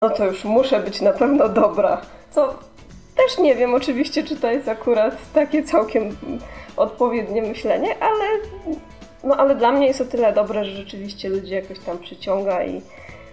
no to już muszę być na pewno dobra. Co też nie wiem oczywiście, czy to jest akurat takie całkiem odpowiednie myślenie, ale dla mnie jest o tyle dobre, że rzeczywiście ludzi jakoś tam przyciąga i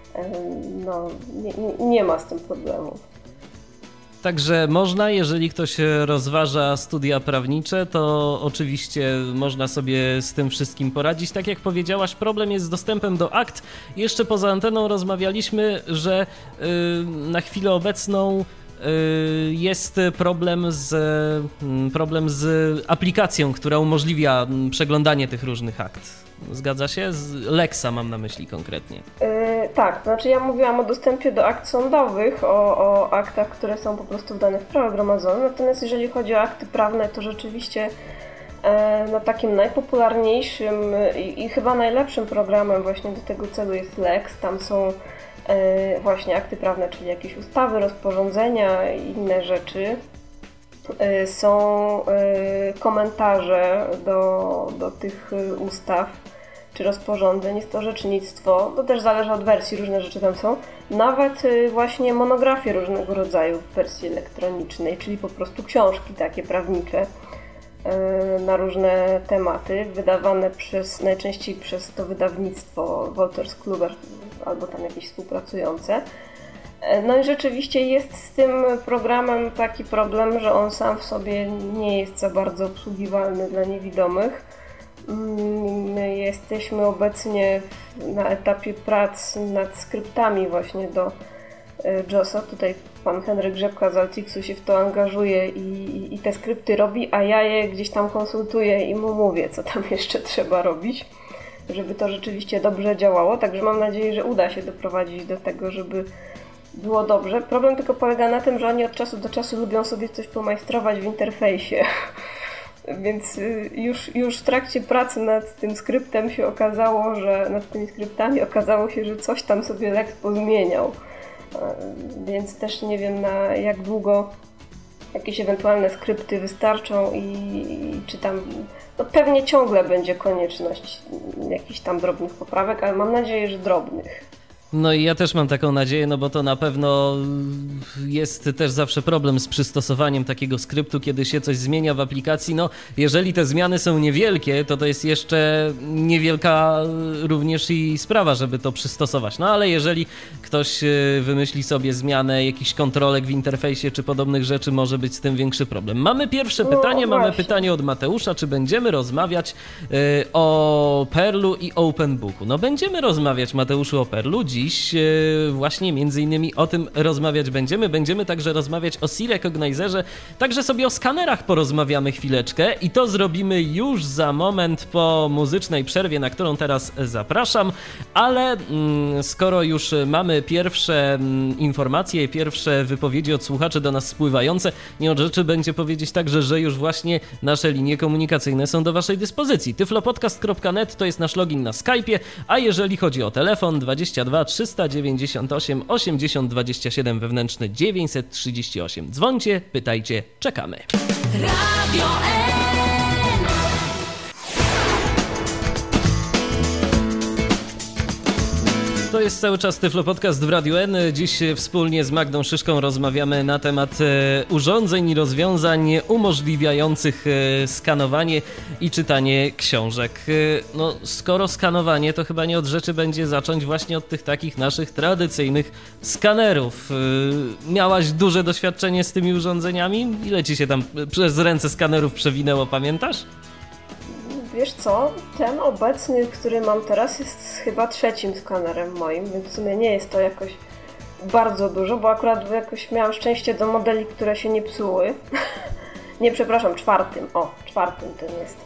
nie ma z tym problemu. Także można, jeżeli ktoś rozważa studia prawnicze, to oczywiście można sobie z tym wszystkim poradzić. Tak jak powiedziałaś, problem jest z dostępem do akt. Jeszcze poza anteną rozmawialiśmy, że na chwilę obecną jest problem z aplikacją, która umożliwia przeglądanie tych różnych akt. Zgadza się? Z Lexa mam na myśli konkretnie. Tak, znaczy ja mówiłam o dostępie do akt sądowych, o aktach, które są po prostu w danych prawa gromadzone, natomiast jeżeli chodzi o akty prawne, to rzeczywiście takim najpopularniejszym i chyba najlepszym programem właśnie do tego celu jest Lex. Tam są właśnie akty prawne, czyli jakieś ustawy, rozporządzenia i inne rzeczy. Są komentarze do tych ustaw czy rozporządzeń, jest to orzecznictwo, to też zależy od wersji, różne rzeczy tam są. Nawet właśnie monografie różnego rodzaju w wersji elektronicznej, czyli po prostu książki takie prawnicze na różne tematy, wydawane najczęściej przez to wydawnictwo Wolters Kluwer albo tam jakieś współpracujące. No i rzeczywiście jest z tym programem taki problem, że on sam w sobie nie jest za bardzo obsługiwalny dla niewidomych. My jesteśmy obecnie na etapie prac nad skryptami właśnie do JOS-a. Tutaj pan Henryk Rzepka z Altixu się w to angażuje i te skrypty robi, a ja je gdzieś tam konsultuję i mu mówię, co tam jeszcze trzeba robić, żeby to rzeczywiście dobrze działało. Także mam nadzieję, że uda się doprowadzić do tego, żeby było dobrze. Problem tylko polega na tym, że oni od czasu do czasu lubią sobie coś pomajstrować w interfejsie. Więc już w trakcie pracy nad tym skryptem się okazało, nad tymi skryptami okazało się, że coś tam sobie Lex pozmieniał. Więc też nie wiem, na jak długo jakieś ewentualne skrypty wystarczą i czy tam pewnie ciągle będzie konieczność jakichś tam drobnych poprawek, ale mam nadzieję, że drobnych. No i ja też mam taką nadzieję, no bo to na pewno jest też zawsze problem z przystosowaniem takiego skryptu, kiedy się coś zmienia w aplikacji. No, jeżeli te zmiany są niewielkie, to jest jeszcze niewielka również i sprawa, żeby to przystosować. No ale jeżeli ktoś wymyśli sobie zmianę jakichś kontrolek w interfejsie czy podobnych rzeczy, może być z tym większy problem. Mamy pierwsze pytanie, mamy pytanie od Mateusza, czy będziemy rozmawiać o Perlu i OpenBooku. No będziemy rozmawiać, Mateuszu, o Perlu. Dziś właśnie między innymi o tym rozmawiać będziemy. Będziemy także rozmawiać o C-Recognizerze, także sobie o skanerach porozmawiamy chwileczkę i to zrobimy już za moment po muzycznej przerwie, na którą teraz zapraszam, ale skoro już mamy pierwsze informacje, pierwsze wypowiedzi od słuchaczy do nas spływające, nie od rzeczy będzie powiedzieć także, że już właśnie nasze linie komunikacyjne są do waszej dyspozycji. tyflopodcast.net to jest nasz login na Skype'ie, a jeżeli chodzi o telefon 22 398 80 27 wewnętrzny 938. Dzwońcie, pytajcie, czekamy. Radio To jest cały czas Tyflo Podcast w Radiu N. Dziś wspólnie z Magdą Szyszką rozmawiamy na temat urządzeń i rozwiązań umożliwiających skanowanie i czytanie książek. No, skoro skanowanie, to chyba nie od rzeczy będzie zacząć właśnie od tych takich naszych tradycyjnych skanerów. Miałaś duże doświadczenie z tymi urządzeniami? Ile ci się tam przez ręce skanerów przewinęło, pamiętasz? Wiesz co, ten obecny, który mam teraz, jest chyba trzecim skanerem moim, więc w sumie nie jest to jakoś bardzo dużo, bo akurat jakoś miałam szczęście do modeli, które się nie psuły. Nie, przepraszam, czwartym ten jest.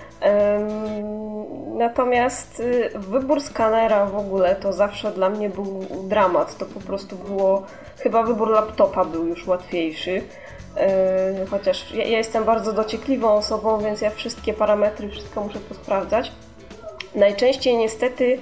Natomiast wybór skanera w ogóle to zawsze dla mnie był dramat. To po prostu było, chyba wybór laptopa był już łatwiejszy. Chociaż ja jestem bardzo dociekliwą osobą, więc ja wszystkie parametry, wszystko muszę posprawdzać. Najczęściej niestety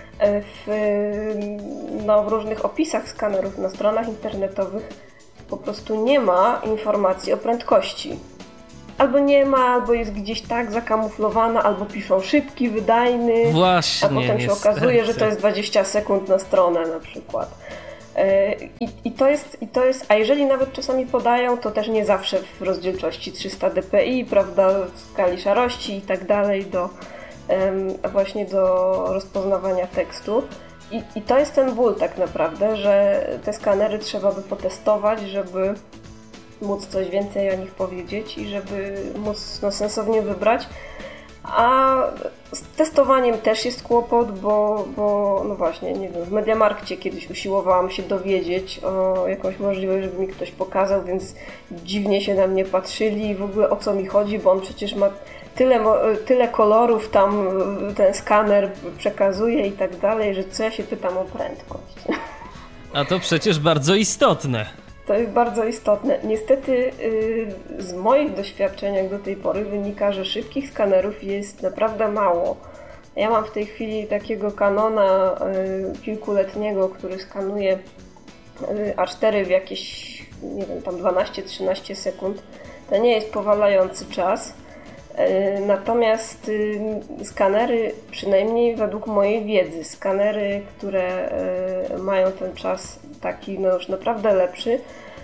w różnych opisach skanerów na stronach internetowych po prostu nie ma informacji o prędkości. Albo nie ma, albo jest gdzieś tak zakamuflowana, albo piszą szybki, wydajny, właśnie, a potem się okazuje, że to jest 20 sekund na stronę na przykład. I to jest, a jeżeli nawet czasami podają, to też nie zawsze w rozdzielczości 300 dpi, prawda, w skali szarości i tak dalej, właśnie do rozpoznawania tekstu. I to jest ten ból tak naprawdę, że te skanery trzeba by potestować, żeby móc coś więcej o nich powiedzieć i żeby móc sensownie wybrać. A z testowaniem też jest kłopot, bo no właśnie, nie wiem, w MediaMarkcie kiedyś usiłowałam się dowiedzieć o jakąś możliwość, żeby mi ktoś pokazał, więc dziwnie się na mnie patrzyli i w ogóle o co mi chodzi, bo on przecież ma tyle kolorów tam ten skaner przekazuje i tak dalej, że co ja się pytam o prędkość. A to przecież bardzo istotne. To jest bardzo istotne. Niestety z moich doświadczeń jak do tej pory wynika, że szybkich skanerów jest naprawdę mało. Ja mam w tej chwili takiego Canona kilkuletniego, który skanuje A4 w jakieś, nie wiem, tam 12-13 sekund. To nie jest powalający czas. Natomiast skanery, przynajmniej według mojej wiedzy, skanery, które mają ten czas taki no już naprawdę lepszy,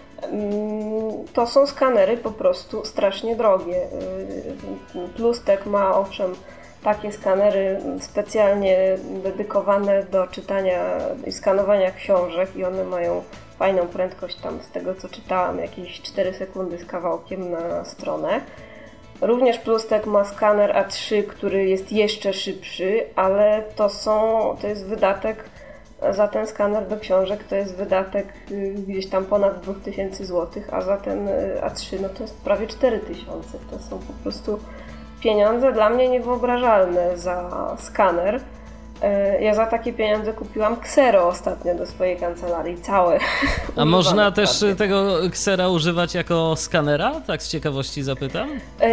to są skanery po prostu strasznie drogie. Plustek ma owszem takie skanery specjalnie dedykowane do czytania i skanowania książek i one mają fajną prędkość tam z tego co czytałam, jakieś 4 sekundy z kawałkiem na stronę. Również Plustek ma skaner A3, który jest jeszcze szybszy, ale to jest wydatek za ten skaner do książek, to jest wydatek gdzieś tam ponad 2000 zł, a za ten A3 no to jest prawie 4000. To są po prostu pieniądze dla mnie niewyobrażalne za skaner. Ja za takie pieniądze kupiłam ksero ostatnio do swojej kancelarii, całe. A można też tego ksera używać jako skanera? Tak z ciekawości zapytam.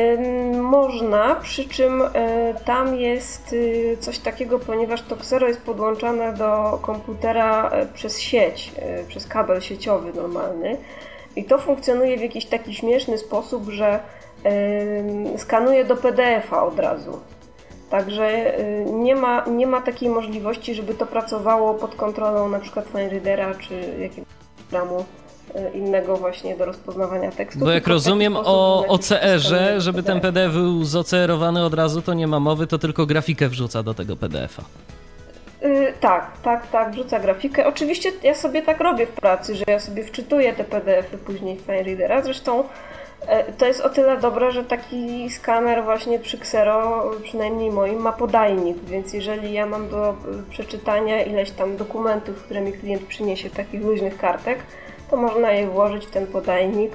Można, przy czym tam jest coś takiego, ponieważ to ksero jest podłączane do komputera przez sieć, przez kabel sieciowy normalny i to funkcjonuje w jakiś taki śmieszny sposób, że skanuje do PDF-a od razu. Także nie ma takiej możliwości, żeby to pracowało pod kontrolą na przykład FineReadera czy jakiegoś programu innego właśnie do rozpoznawania tekstu. Bo jak rozumiem o OCR-ze, żeby ten PDF był zocerowany od razu, to nie ma mowy, to tylko grafikę wrzuca do tego PDF-a. Tak, wrzuca grafikę. Oczywiście ja sobie tak robię w pracy, że ja sobie wczytuję te PDF-y później w FineReadera. Zresztą to jest o tyle dobre, że taki skaner właśnie przy Xero, przynajmniej moim, ma podajnik, więc jeżeli ja mam do przeczytania ileś tam dokumentów, które mi klient przyniesie, takich luźnych kartek, to można je włożyć w ten podajnik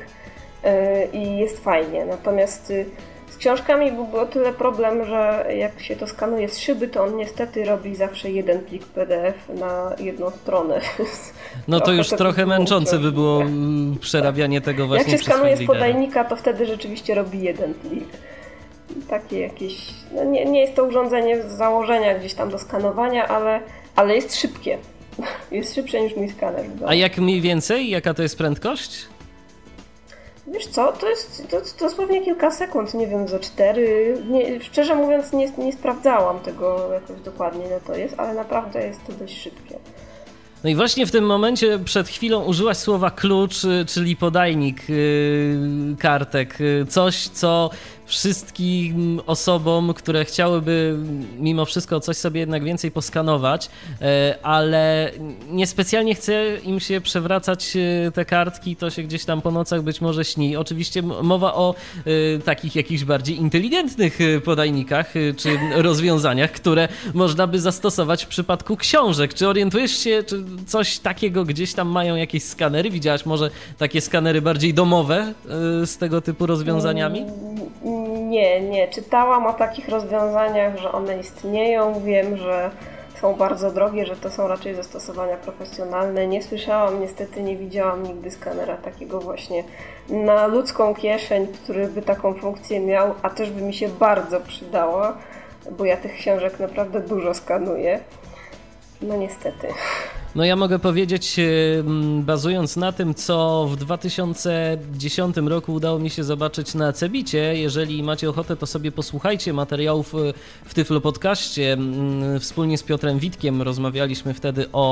i jest fajnie. Natomiast z książkami byłby o tyle problem, że jak się to skanuje z szyby, to on niestety robi zawsze jeden plik PDF na jedną stronę. No to już trochę męczące by było przerabianie tego właśnie. Jak się skanuje z podajnika, to wtedy rzeczywiście robi jeden plik. Takie jakieś... No nie jest to urządzenie z założenia gdzieś tam do skanowania, ale jest szybkie. Jest szybsze niż mój skaner. A jak mniej więcej? Jaka to jest prędkość? Wiesz co, to jest dosłownie kilka sekund, nie wiem, za 4. Szczerze mówiąc nie sprawdzałam tego jakoś dokładnie, ile to jest, ale naprawdę jest to dość szybkie. No i właśnie w tym momencie przed chwilą użyłaś słowa klucz, czyli podajnik kartek. Coś, co wszystkim osobom, które chciałyby mimo wszystko coś sobie jednak więcej poskanować, ale niespecjalnie chce im się przewracać te kartki, to się gdzieś tam po nocach być może śni. Oczywiście mowa o takich jakichś bardziej inteligentnych podajnikach czy rozwiązaniach, które można by zastosować w przypadku książek. Czy orientujesz się, czy coś takiego gdzieś tam mają jakieś skanery? Widziałaś może takie skanery bardziej domowe z tego typu rozwiązaniami? Nie. Czytałam o takich rozwiązaniach, że one istnieją. Wiem, że są bardzo drogie, że to są raczej zastosowania profesjonalne. Nie słyszałam, niestety nie widziałam nigdy skanera takiego właśnie na ludzką kieszeń, który by taką funkcję miał, a też by mi się bardzo przydała, bo ja tych książek naprawdę dużo skanuję. No niestety. No ja mogę powiedzieć, bazując na tym, co w 2010 roku udało mi się zobaczyć na Cebicie, jeżeli macie ochotę, to sobie posłuchajcie materiałów w Tyflo Podcaście. Wspólnie z Piotrem Witkiem rozmawialiśmy wtedy o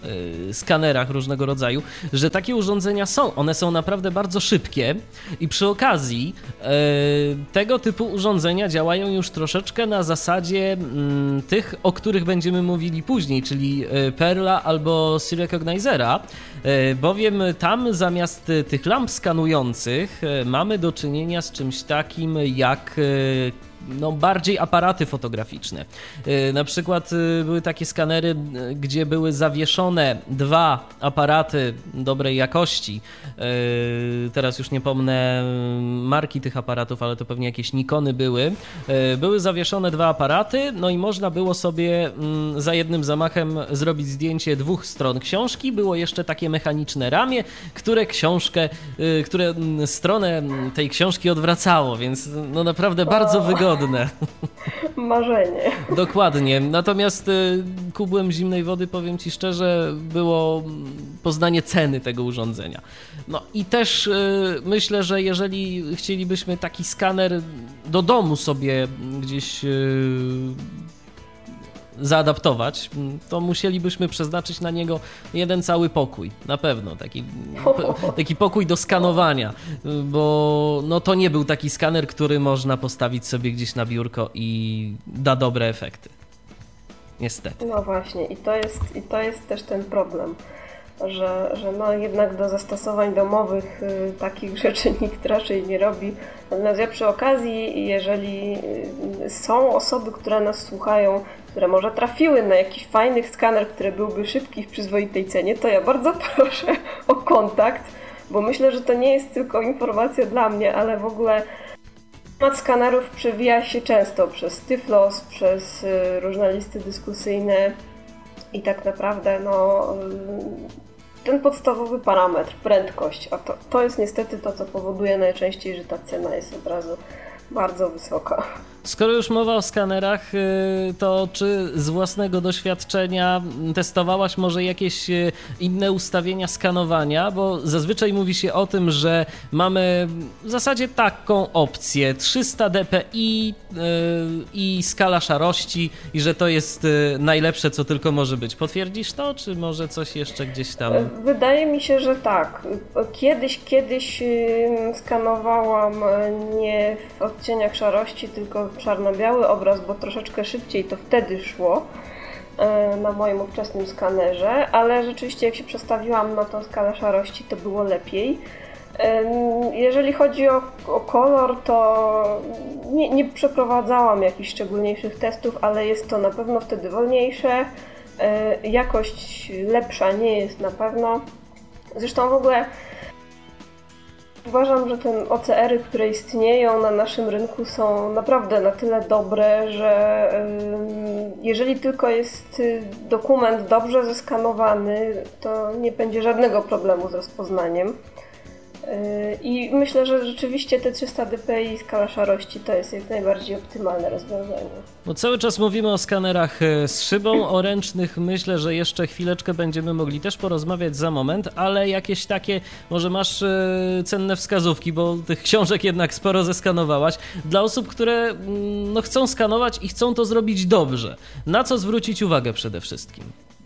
skanerach różnego rodzaju, że takie urządzenia są. One są naprawdę bardzo szybkie i przy okazji tego typu urządzenia działają już troszeczkę na zasadzie tych, o których będziemy mówili później, czyli Perla albo C-Recognizera, bowiem tam zamiast tych lamp skanujących mamy do czynienia z czymś takim jak bardziej aparaty fotograficzne. Na przykład były takie skanery, gdzie były zawieszone dwa aparaty dobrej jakości. Teraz już nie pomnę marki tych aparatów, ale to pewnie jakieś Nikony były. Były zawieszone dwa aparaty, no i można było sobie za jednym zamachem zrobić zdjęcie dwóch stron książki. Było jeszcze takie mechaniczne ramię, które stronę tej książki odwracało, więc no naprawdę bardzo wygodne. Marzenie. Dokładnie. Natomiast kubłem zimnej wody, powiem Ci szczerze, było poznanie ceny tego urządzenia. No i też myślę, że jeżeli chcielibyśmy taki skaner do domu sobie gdzieś zaadaptować, to musielibyśmy przeznaczyć na niego jeden cały pokój, na pewno, taki pokój do skanowania, bo no to nie był taki skaner, który można postawić sobie gdzieś na biurko i da dobre efekty. Niestety. No właśnie, i to jest też ten problem, że no jednak do zastosowań domowych takich rzeczy nikt raczej nie robi. Natomiast ja przy okazji, jeżeli są osoby, które nas słuchają, które może trafiły na jakiś fajny skaner, który byłby szybki w przyzwoitej cenie, to ja bardzo proszę o kontakt, bo myślę, że to nie jest tylko informacja dla mnie, ale w ogóle temat skanerów przewija się często przez Tyflos, przez różne listy dyskusyjne i tak naprawdę ten podstawowy parametr, prędkość, a to jest niestety to, co powoduje najczęściej, że ta cena jest od razu bardzo wysoka. Skoro już mowa o skanerach, to czy z własnego doświadczenia testowałaś może jakieś inne ustawienia skanowania? Bo zazwyczaj mówi się o tym, że mamy w zasadzie taką opcję 300 dpi i skala szarości i że to jest najlepsze, co tylko może być. Potwierdzisz to, czy może coś jeszcze gdzieś tam? Wydaje mi się, że tak. Kiedyś skanowałam nie w odcieniach szarości, tylko czarno-biały obraz, bo troszeczkę szybciej to wtedy szło na moim ówczesnym skanerze, ale rzeczywiście jak się przestawiłam na tą skalę szarości, to było lepiej. Jeżeli chodzi o kolor, to nie przeprowadzałam jakichś szczególniejszych testów, ale jest to na pewno wtedy wolniejsze, jakość lepsza nie jest na pewno. Zresztą w ogóle uważam, że te OCR-y, które istnieją na naszym rynku, są naprawdę na tyle dobre, że jeżeli tylko jest dokument dobrze zeskanowany, to nie będzie żadnego problemu z rozpoznaniem. I myślę, że rzeczywiście te 300 dpi i skala szarości to jest jak najbardziej optymalne rozwiązanie. Bo cały czas mówimy o skanerach z szybą, o ręcznych myślę, że jeszcze chwileczkę będziemy mogli też porozmawiać za moment, ale jakieś takie, może masz cenne wskazówki, bo tych książek jednak sporo zeskanowałaś, dla osób, które chcą skanować i chcą to zrobić dobrze. Na co zwrócić uwagę przede wszystkim?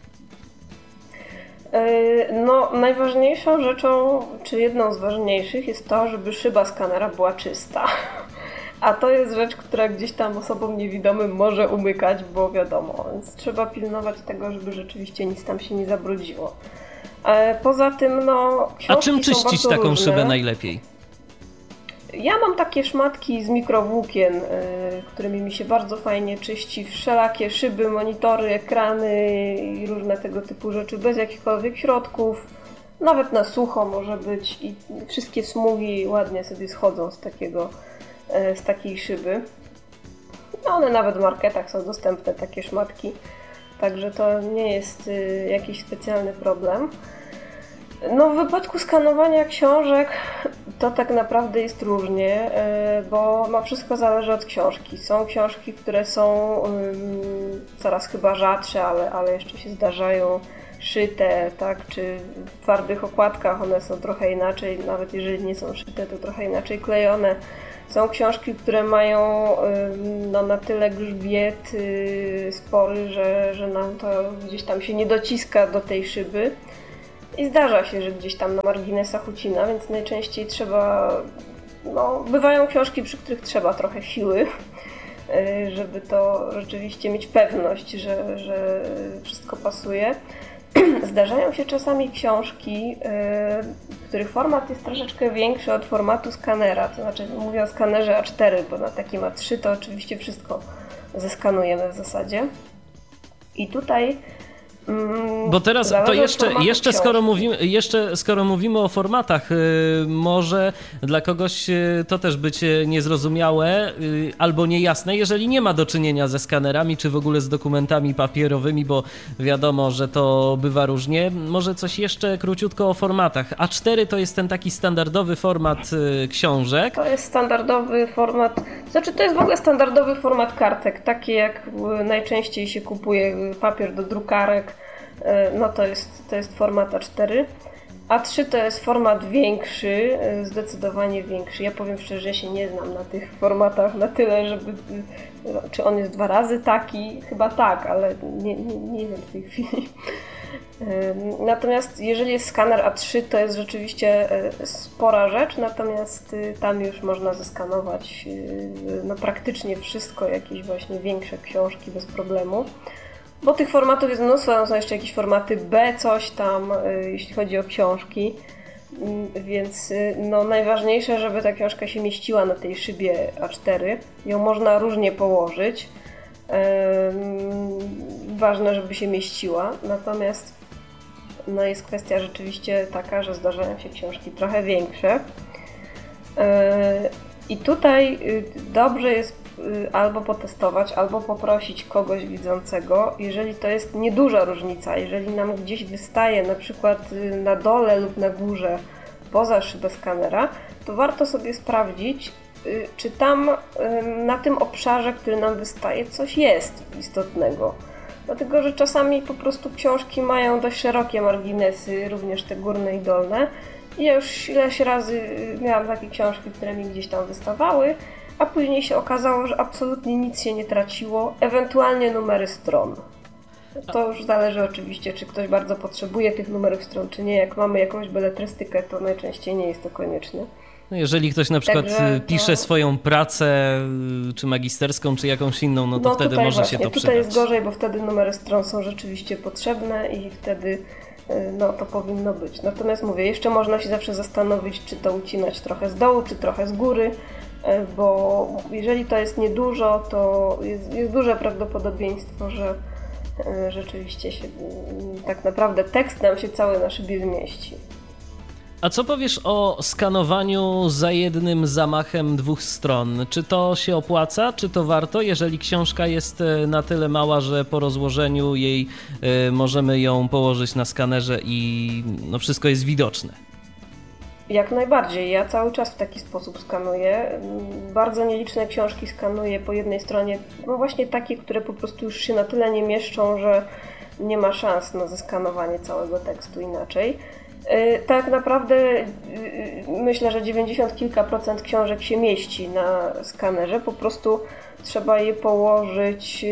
Najważniejszą rzeczą, czy jedną z ważniejszych jest to, żeby szyba skanera była czysta. A to jest rzecz, która gdzieś tam osobom niewidomym może umykać, bo wiadomo, więc trzeba pilnować tego, żeby rzeczywiście nic tam się nie zabrudziło. Poza tym, książki A czym czyścić są taką różne. szybę najlepiej? Ja mam takie szmatki z mikrowłókien, którymi mi się bardzo fajnie czyści wszelakie szyby, monitory, ekrany i różne tego typu rzeczy bez jakichkolwiek środków. Nawet na sucho może być i wszystkie smugi ładnie sobie schodzą z takiej szyby. One nawet w marketach są dostępne, takie szmatki, także to nie jest jakiś specjalny problem. W wypadku skanowania książek to tak naprawdę jest różnie, bo wszystko zależy od książki. Są książki, które są coraz chyba rzadsze, ale jeszcze się zdarzają, szyte, tak, czy w twardych okładkach one są trochę inaczej, nawet jeżeli nie są szyte, to trochę inaczej klejone. Są książki, które mają no, na tyle grzbiet spory, że nam to gdzieś tam się nie dociska do tej szyby. I zdarza się, że gdzieś tam na marginesach ucina, więc najczęściej trzeba... No, bywają książki, przy których trzeba trochę siły, żeby to rzeczywiście mieć pewność, że wszystko pasuje. Zdarzają się czasami książki, których format jest troszeczkę większy od formatu skanera, to znaczy mówię o skanerze A4, bo na takim A3 to oczywiście wszystko zeskanujemy w zasadzie. I tutaj bo teraz to jeszcze skoro mówimy o formatach, może dla kogoś to też być niezrozumiałe albo niejasne, jeżeli nie ma do czynienia ze skanerami czy w ogóle z dokumentami papierowymi, bo wiadomo, że to bywa różnie. Może coś jeszcze króciutko o formatach. A4 to jest ten taki standardowy format książek. To jest standardowy format, znaczy to jest w ogóle standardowy format kartek, taki jak najczęściej się kupuje papier do drukarek. No to jest format A4. A3 to jest format większy, zdecydowanie większy. Ja powiem szczerze, ja się nie znam na tych formatach na tyle, żeby... Czy on jest 2 razy taki? Chyba tak, ale nie wiem w tej chwili. Natomiast jeżeli jest skaner A3, to jest rzeczywiście spora rzecz, natomiast tam już można zeskanować no, praktycznie wszystko, jakieś właśnie większe książki bez problemu. Bo tych formatów jest mnóstwo, są jeszcze jakieś formaty B, coś tam, jeśli chodzi o książki. Więc no, najważniejsze, żeby ta książka się mieściła na tej szybie A4. Ją można różnie położyć. Ważne, żeby się mieściła. Natomiast no, jest kwestia rzeczywiście taka, że zdarzają się książki trochę większe. I tutaj dobrze jest albo potestować, albo poprosić kogoś widzącego, jeżeli to jest nieduża różnica, jeżeli nam gdzieś wystaje na przykład na dole lub na górze poza szybę skanera, to warto sobie sprawdzić, czy tam na tym obszarze, który nam wystaje, coś jest istotnego. Dlatego, że czasami po prostu książki mają dość szerokie marginesy, również te górne i dolne. I ja już ileś razy miałam takie książki, które mi gdzieś tam wystawały, a później się okazało, że absolutnie nic się nie traciło, ewentualnie numery stron. To już zależy oczywiście, czy ktoś bardzo potrzebuje tych numerów stron, czy nie. Jak mamy jakąś beletrystykę, to najczęściej nie jest to konieczne. No jeżeli ktoś na przykład pisze swoją pracę, czy magisterską, czy jakąś inną, no to wtedy może się to przydać. Tutaj jest gorzej, bo wtedy numery stron są rzeczywiście potrzebne i wtedy no, to powinno być. Natomiast mówię, jeszcze można się zawsze zastanowić, czy to ucinać trochę z dołu, czy trochę z góry, bo jeżeli to jest niedużo, to jest duże prawdopodobieństwo, że rzeczywiście się tak naprawdę tekst nam się cały na szybie zmieści. A co powiesz o skanowaniu za jednym zamachem 2 stron? Czy to się opłaca, czy to warto, jeżeli książka jest na tyle mała, że po rozłożeniu jej możemy ją położyć na skanerze i no, wszystko jest widoczne? Jak najbardziej. Ja cały czas w taki sposób skanuję. Bardzo nieliczne książki skanuję po jednej stronie. No właśnie takie, które po prostu już się na tyle nie mieszczą, że nie ma szans na zeskanowanie całego tekstu inaczej. Tak naprawdę myślę, że 90 kilka procent książek się mieści na skanerze. Po prostu trzeba je położyć,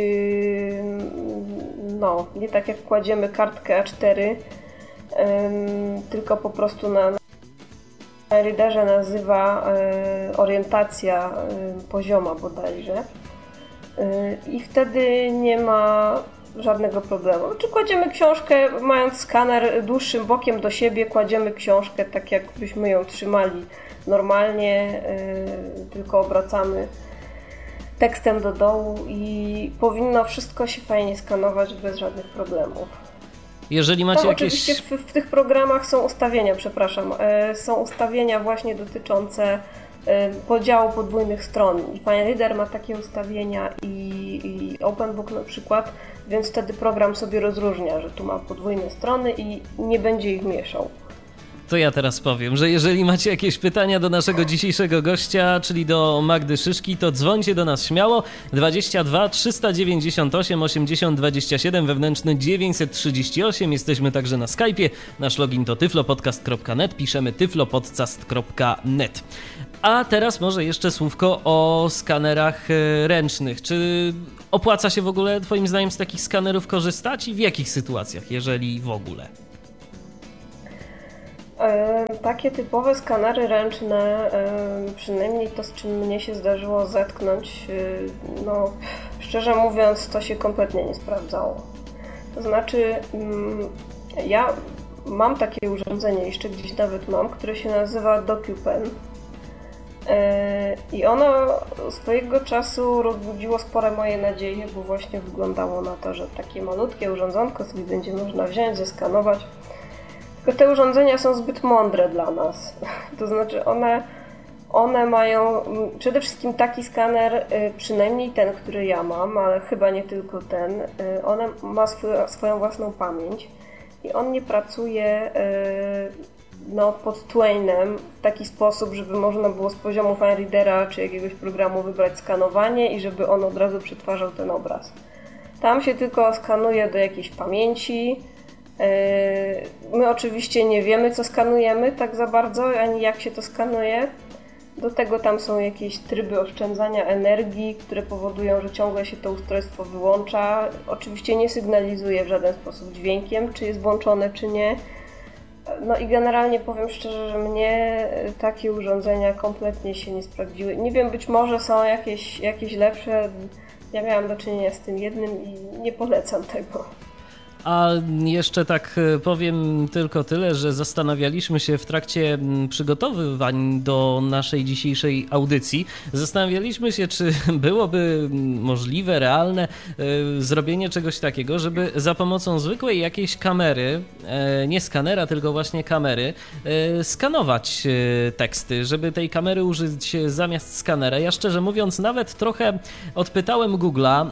no, nie tak jak kładziemy kartkę A4, tylko po prostu na readerze nazywa orientacja pozioma bodajże. I wtedy nie ma żadnego problemu. Czy kładziemy książkę, mając skaner dłuższym bokiem do siebie, kładziemy książkę tak jakbyśmy ją trzymali normalnie, tylko obracamy tekstem do dołu i powinno wszystko się fajnie skanować bez żadnych problemów. Jeżeli macie jakieś... Oczywiście w tych programach są ustawienia, są ustawienia właśnie dotyczące podziału podwójnych stron. I FineReader ma takie ustawienia i OpenBook na przykład, więc wtedy program sobie rozróżnia, że tu ma podwójne strony i nie będzie ich mieszał. To ja teraz powiem, że jeżeli macie jakieś pytania do naszego dzisiejszego gościa, czyli do Magdy Szyszki, to dzwońcie do nas śmiało. 22 398 80 27, wewnętrzny 938. Jesteśmy także na Skype'ie. Nasz login to tyflopodcast.net. Piszemy tyflopodcast.net. A teraz może jeszcze słówko o skanerach ręcznych. Czy opłaca się w ogóle twoim zdaniem z takich skanerów korzystać i w jakich sytuacjach, jeżeli w ogóle? Takie typowe skanery ręczne, przynajmniej to, z czym mnie się zdarzyło zetknąć, no szczerze mówiąc, to się kompletnie nie sprawdzało. To znaczy, ja mam takie urządzenie, jeszcze gdzieś nawet mam, które się nazywa DocuPen. I ono swojego czasu rozbudziło spore moje nadzieje, bo właśnie wyglądało na to, że takie malutkie urządzonko sobie będzie można wziąć, zeskanować. Tylko te urządzenia są zbyt mądre dla nas. To znaczy one mają przede wszystkim taki skaner, przynajmniej ten, który ja mam, ale chyba nie tylko ten, on ma swoją własną pamięć i on nie pracuje pod Twainem w taki sposób, żeby można było z poziomu FineReadera czy jakiegoś programu wybrać skanowanie i żeby on od razu przetwarzał ten obraz. Tam się tylko skanuje do jakiejś pamięci. My oczywiście nie wiemy, co skanujemy tak za bardzo, ani jak się to skanuje. Do tego tam są jakieś tryby oszczędzania energii, które powodują, że ciągle się to ustrojstwo wyłącza. Oczywiście nie sygnalizuje w żaden sposób dźwiękiem, czy jest włączone, czy nie. No i generalnie powiem szczerze, że mnie takie urządzenia kompletnie się nie sprawdziły. Nie wiem, być może są jakieś lepsze. Ja miałam do czynienia z tym jednym i nie polecam tego. A jeszcze tak powiem tylko tyle, że zastanawialiśmy się w trakcie przygotowywań do naszej dzisiejszej audycji. Zastanawialiśmy się, czy byłoby możliwe, realne zrobienie czegoś takiego, żeby za pomocą zwykłej jakiejś kamery, nie skanera, tylko właśnie kamery, skanować teksty, żeby tej kamery użyć zamiast skanera. Ja szczerze mówiąc nawet trochę odpytałem Google'a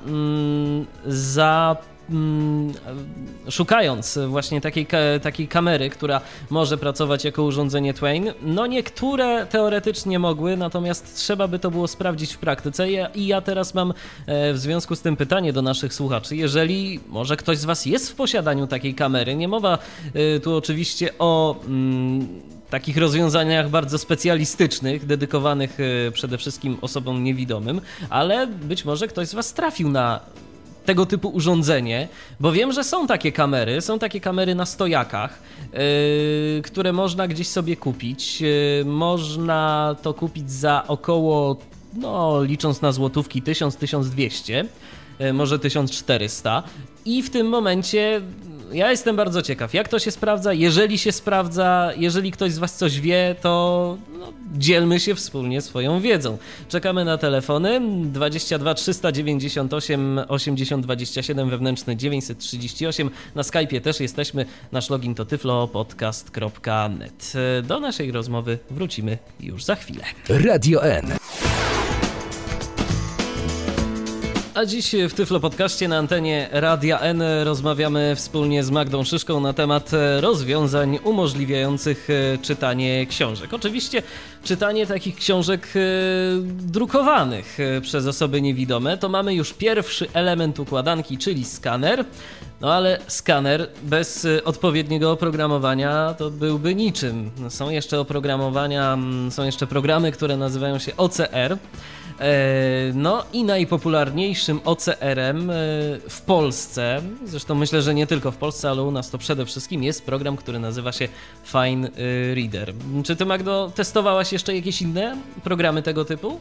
szukając właśnie takiej kamery, która może pracować jako urządzenie Twain. No niektóre teoretycznie mogły, natomiast trzeba by to było sprawdzić w praktyce i ja teraz mam w związku z tym pytanie do naszych słuchaczy. Jeżeli może ktoś z was jest w posiadaniu takiej kamery, nie mowa tu oczywiście o takich rozwiązaniach bardzo specjalistycznych, dedykowanych przede wszystkim osobom niewidomym, ale być może ktoś z was trafił na tego typu urządzenie, bo wiem, że są takie kamery na stojakach, które można gdzieś sobie kupić. Można to kupić za około, licząc na złotówki, 1000-1200, może 1400 i w tym momencie ja jestem bardzo ciekaw, jak to się sprawdza. Jeżeli się sprawdza, jeżeli ktoś z was coś wie, to dzielmy się wspólnie swoją wiedzą. Czekamy na telefony 22 398 80 27, wewnętrzny 938. Na Skype'ie też jesteśmy. Nasz login to tyflopodcast.net. Do naszej rozmowy wrócimy już za chwilę. Radio N. A dziś w Tyflo Podcaście na antenie Radia N rozmawiamy wspólnie z Magdą Szyszką na temat rozwiązań umożliwiających czytanie książek. Oczywiście czytanie takich książek drukowanych przez osoby niewidome. To mamy już pierwszy element układanki, czyli skaner. No ale skaner bez odpowiedniego oprogramowania to byłby niczym. Są jeszcze programy, które nazywają się OCR. No i najpopularniejszym OCR-em w Polsce, zresztą myślę, że nie tylko w Polsce, ale u nas to przede wszystkim jest program, który nazywa się FineReader. Czy ty, Magdo, testowałaś jeszcze jakieś inne programy tego typu?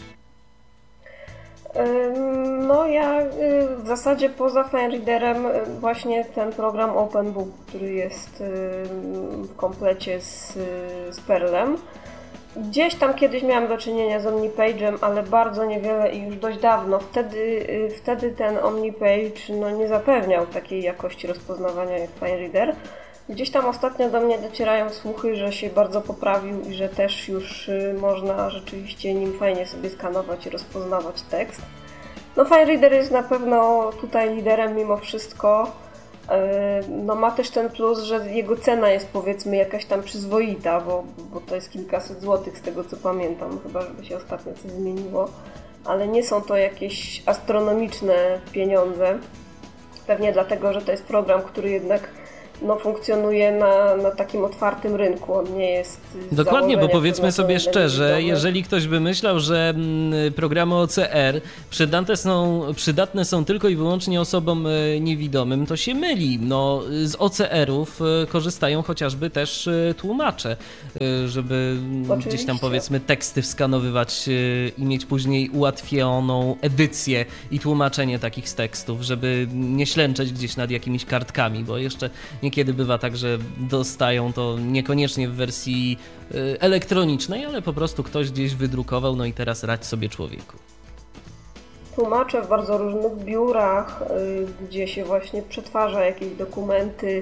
No ja w zasadzie poza FineReaderem właśnie ten program OpenBook, który jest w komplecie z Perlem. Gdzieś tam kiedyś miałam do czynienia z OmniPage'em, ale bardzo niewiele i już dość dawno. Wtedy ten OmniPage nie zapewniał takiej jakości rozpoznawania jak FineReader. Gdzieś tam ostatnio do mnie docierają słuchy, że się bardzo poprawił i że też już można rzeczywiście nim fajnie sobie skanować i rozpoznawać tekst. FineReader jest na pewno tutaj liderem mimo wszystko. No ma też ten plus, że jego cena jest powiedzmy jakaś tam przyzwoita, bo to jest kilkaset złotych z tego co pamiętam, chyba żeby się ostatnio coś zmieniło, ale nie są to jakieś astronomiczne pieniądze, pewnie dlatego, że to jest program, który jednak funkcjonuje na takim otwartym rynku, on nie jest... Dokładnie, bo powiedzmy sobie szczerze, jeżeli ktoś by myślał, że programy OCR przydatne są tylko i wyłącznie osobom niewidomym, to się myli. No, z OCR-ów korzystają chociażby też tłumacze, żeby Oczywiście. Gdzieś tam powiedzmy teksty wskanowywać i mieć później ułatwioną edycję i tłumaczenie takich z tekstów, żeby nie ślęczeć gdzieś nad jakimiś kartkami, bo jeszcze niekiedy bywa tak, że dostają to niekoniecznie w wersji elektronicznej, ale po prostu ktoś gdzieś wydrukował, no i teraz radź sobie człowieku. Tłumaczę w bardzo różnych biurach, gdzie się właśnie przetwarza jakieś dokumenty.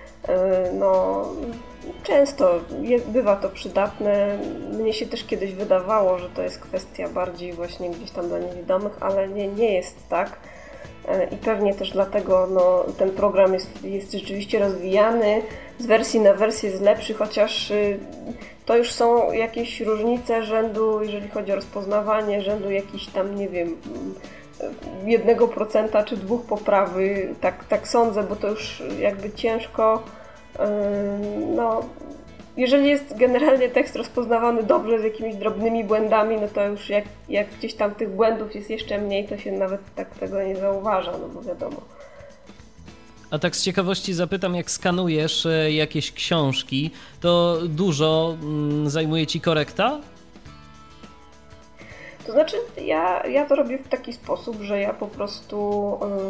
Często bywa to przydatne. Mnie się też kiedyś wydawało, że to jest kwestia bardziej właśnie gdzieś tam dla niewidomych, ale nie jest tak. I pewnie też dlatego ten program jest rzeczywiście rozwijany, z wersji na wersję jest lepszy, chociaż to już są jakieś różnice rzędu, jeżeli chodzi o rozpoznawanie, rzędu jakiś tam, nie wiem, 1% czy 2% poprawy, tak sądzę, bo to już jakby ciężko, jeżeli jest generalnie tekst rozpoznawany dobrze z jakimiś drobnymi błędami, no to już jak gdzieś tam tych błędów jest jeszcze mniej, to się nawet tak tego nie zauważa, no bo wiadomo. A tak z ciekawości zapytam, jak skanujesz jakieś książki, to dużo zajmuje ci korekta? To znaczy, ja to robię w taki sposób, że ja po prostu,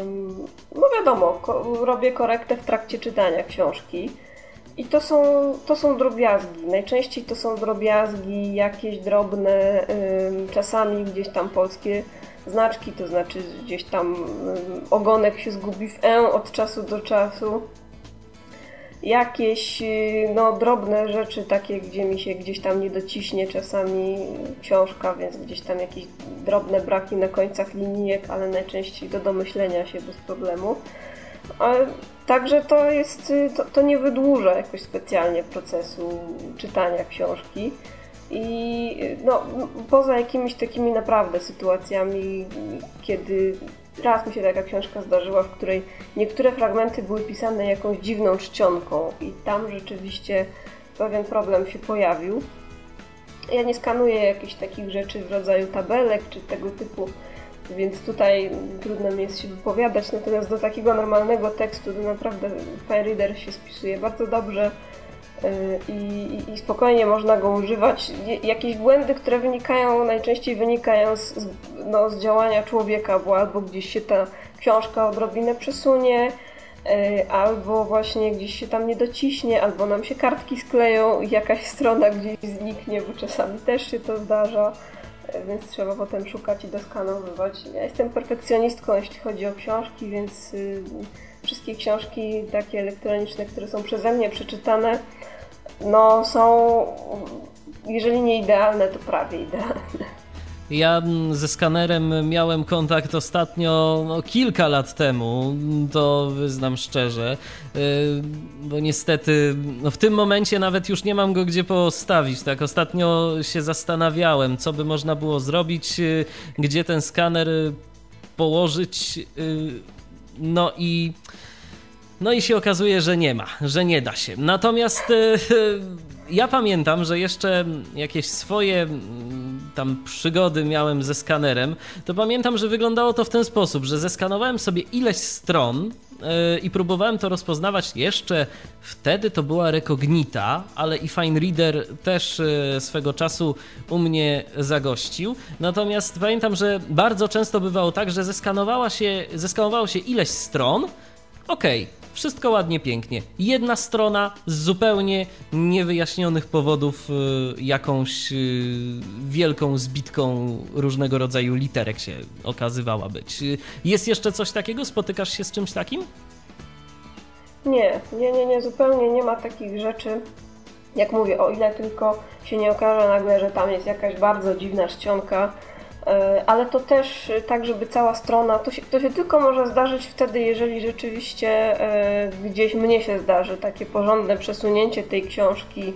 robię korektę w trakcie czytania książki. I to są drobiazgi. Najczęściej to są drobiazgi jakieś drobne, czasami gdzieś tam polskie znaczki, to znaczy gdzieś tam ogonek się zgubi w od czasu do czasu. Jakieś drobne rzeczy takie, gdzie mi się gdzieś tam nie dociśnie czasami książka, więc gdzieś tam jakieś drobne braki na końcach linijek, ale najczęściej do domyślenia się bez problemu. Także to nie wydłuża jakoś specjalnie procesu czytania książki i poza jakimiś takimi naprawdę sytuacjami, kiedy raz mi się taka książka zdarzyła, w której niektóre fragmenty były pisane jakąś dziwną czcionką i tam rzeczywiście pewien problem się pojawił. Ja nie skanuję jakichś takich rzeczy w rodzaju tabelek czy tego typu, więc tutaj trudno mi jest się wypowiadać, natomiast do takiego normalnego tekstu to naprawdę FireReader się spisuje bardzo dobrze i spokojnie można go używać. Jakieś błędy, które najczęściej wynikają z działania człowieka, bo albo gdzieś się ta książka odrobinę przesunie, albo właśnie gdzieś się tam nie dociśnie, albo nam się kartki skleją i jakaś strona gdzieś zniknie, bo czasami też się to zdarza. Więc trzeba potem szukać i doskanowywać. Ja jestem perfekcjonistką, jeśli chodzi o książki, więc wszystkie książki takie elektroniczne, które są przeze mnie przeczytane, są, jeżeli nie idealne, to prawie idealne. Ja ze skanerem miałem kontakt ostatnio kilka lat temu, to wyznam szczerze, bo niestety w tym momencie nawet już nie mam go gdzie postawić. Tak, ostatnio się zastanawiałem, co by można było zrobić, gdzie ten skaner położyć, no i się okazuje, że nie ma, że nie da się. Natomiast ja pamiętam, że jeszcze jakieś swoje tam przygody miałem ze skanerem, to pamiętam, że wyglądało to w ten sposób, że zeskanowałem sobie ileś stron i próbowałem to rozpoznawać. Jeszcze wtedy to była Recognita, ale i FineReader też swego czasu u mnie zagościł. Natomiast pamiętam, że bardzo często bywało tak, że zeskanowało się ileś stron. Okej, wszystko ładnie, pięknie. Jedna strona z zupełnie niewyjaśnionych powodów jakąś wielką zbitką różnego rodzaju literek się okazywała być. Jest jeszcze coś takiego? Spotykasz się z czymś takim? Nie, zupełnie nie ma takich rzeczy. Jak mówię, o ile tylko się nie okaże nagle, że tam jest jakaś bardzo dziwna czcionka, Ale to też tak, żeby cała strona, to się tylko może zdarzyć wtedy, jeżeli rzeczywiście gdzieś mnie się zdarzy takie porządne przesunięcie tej książki.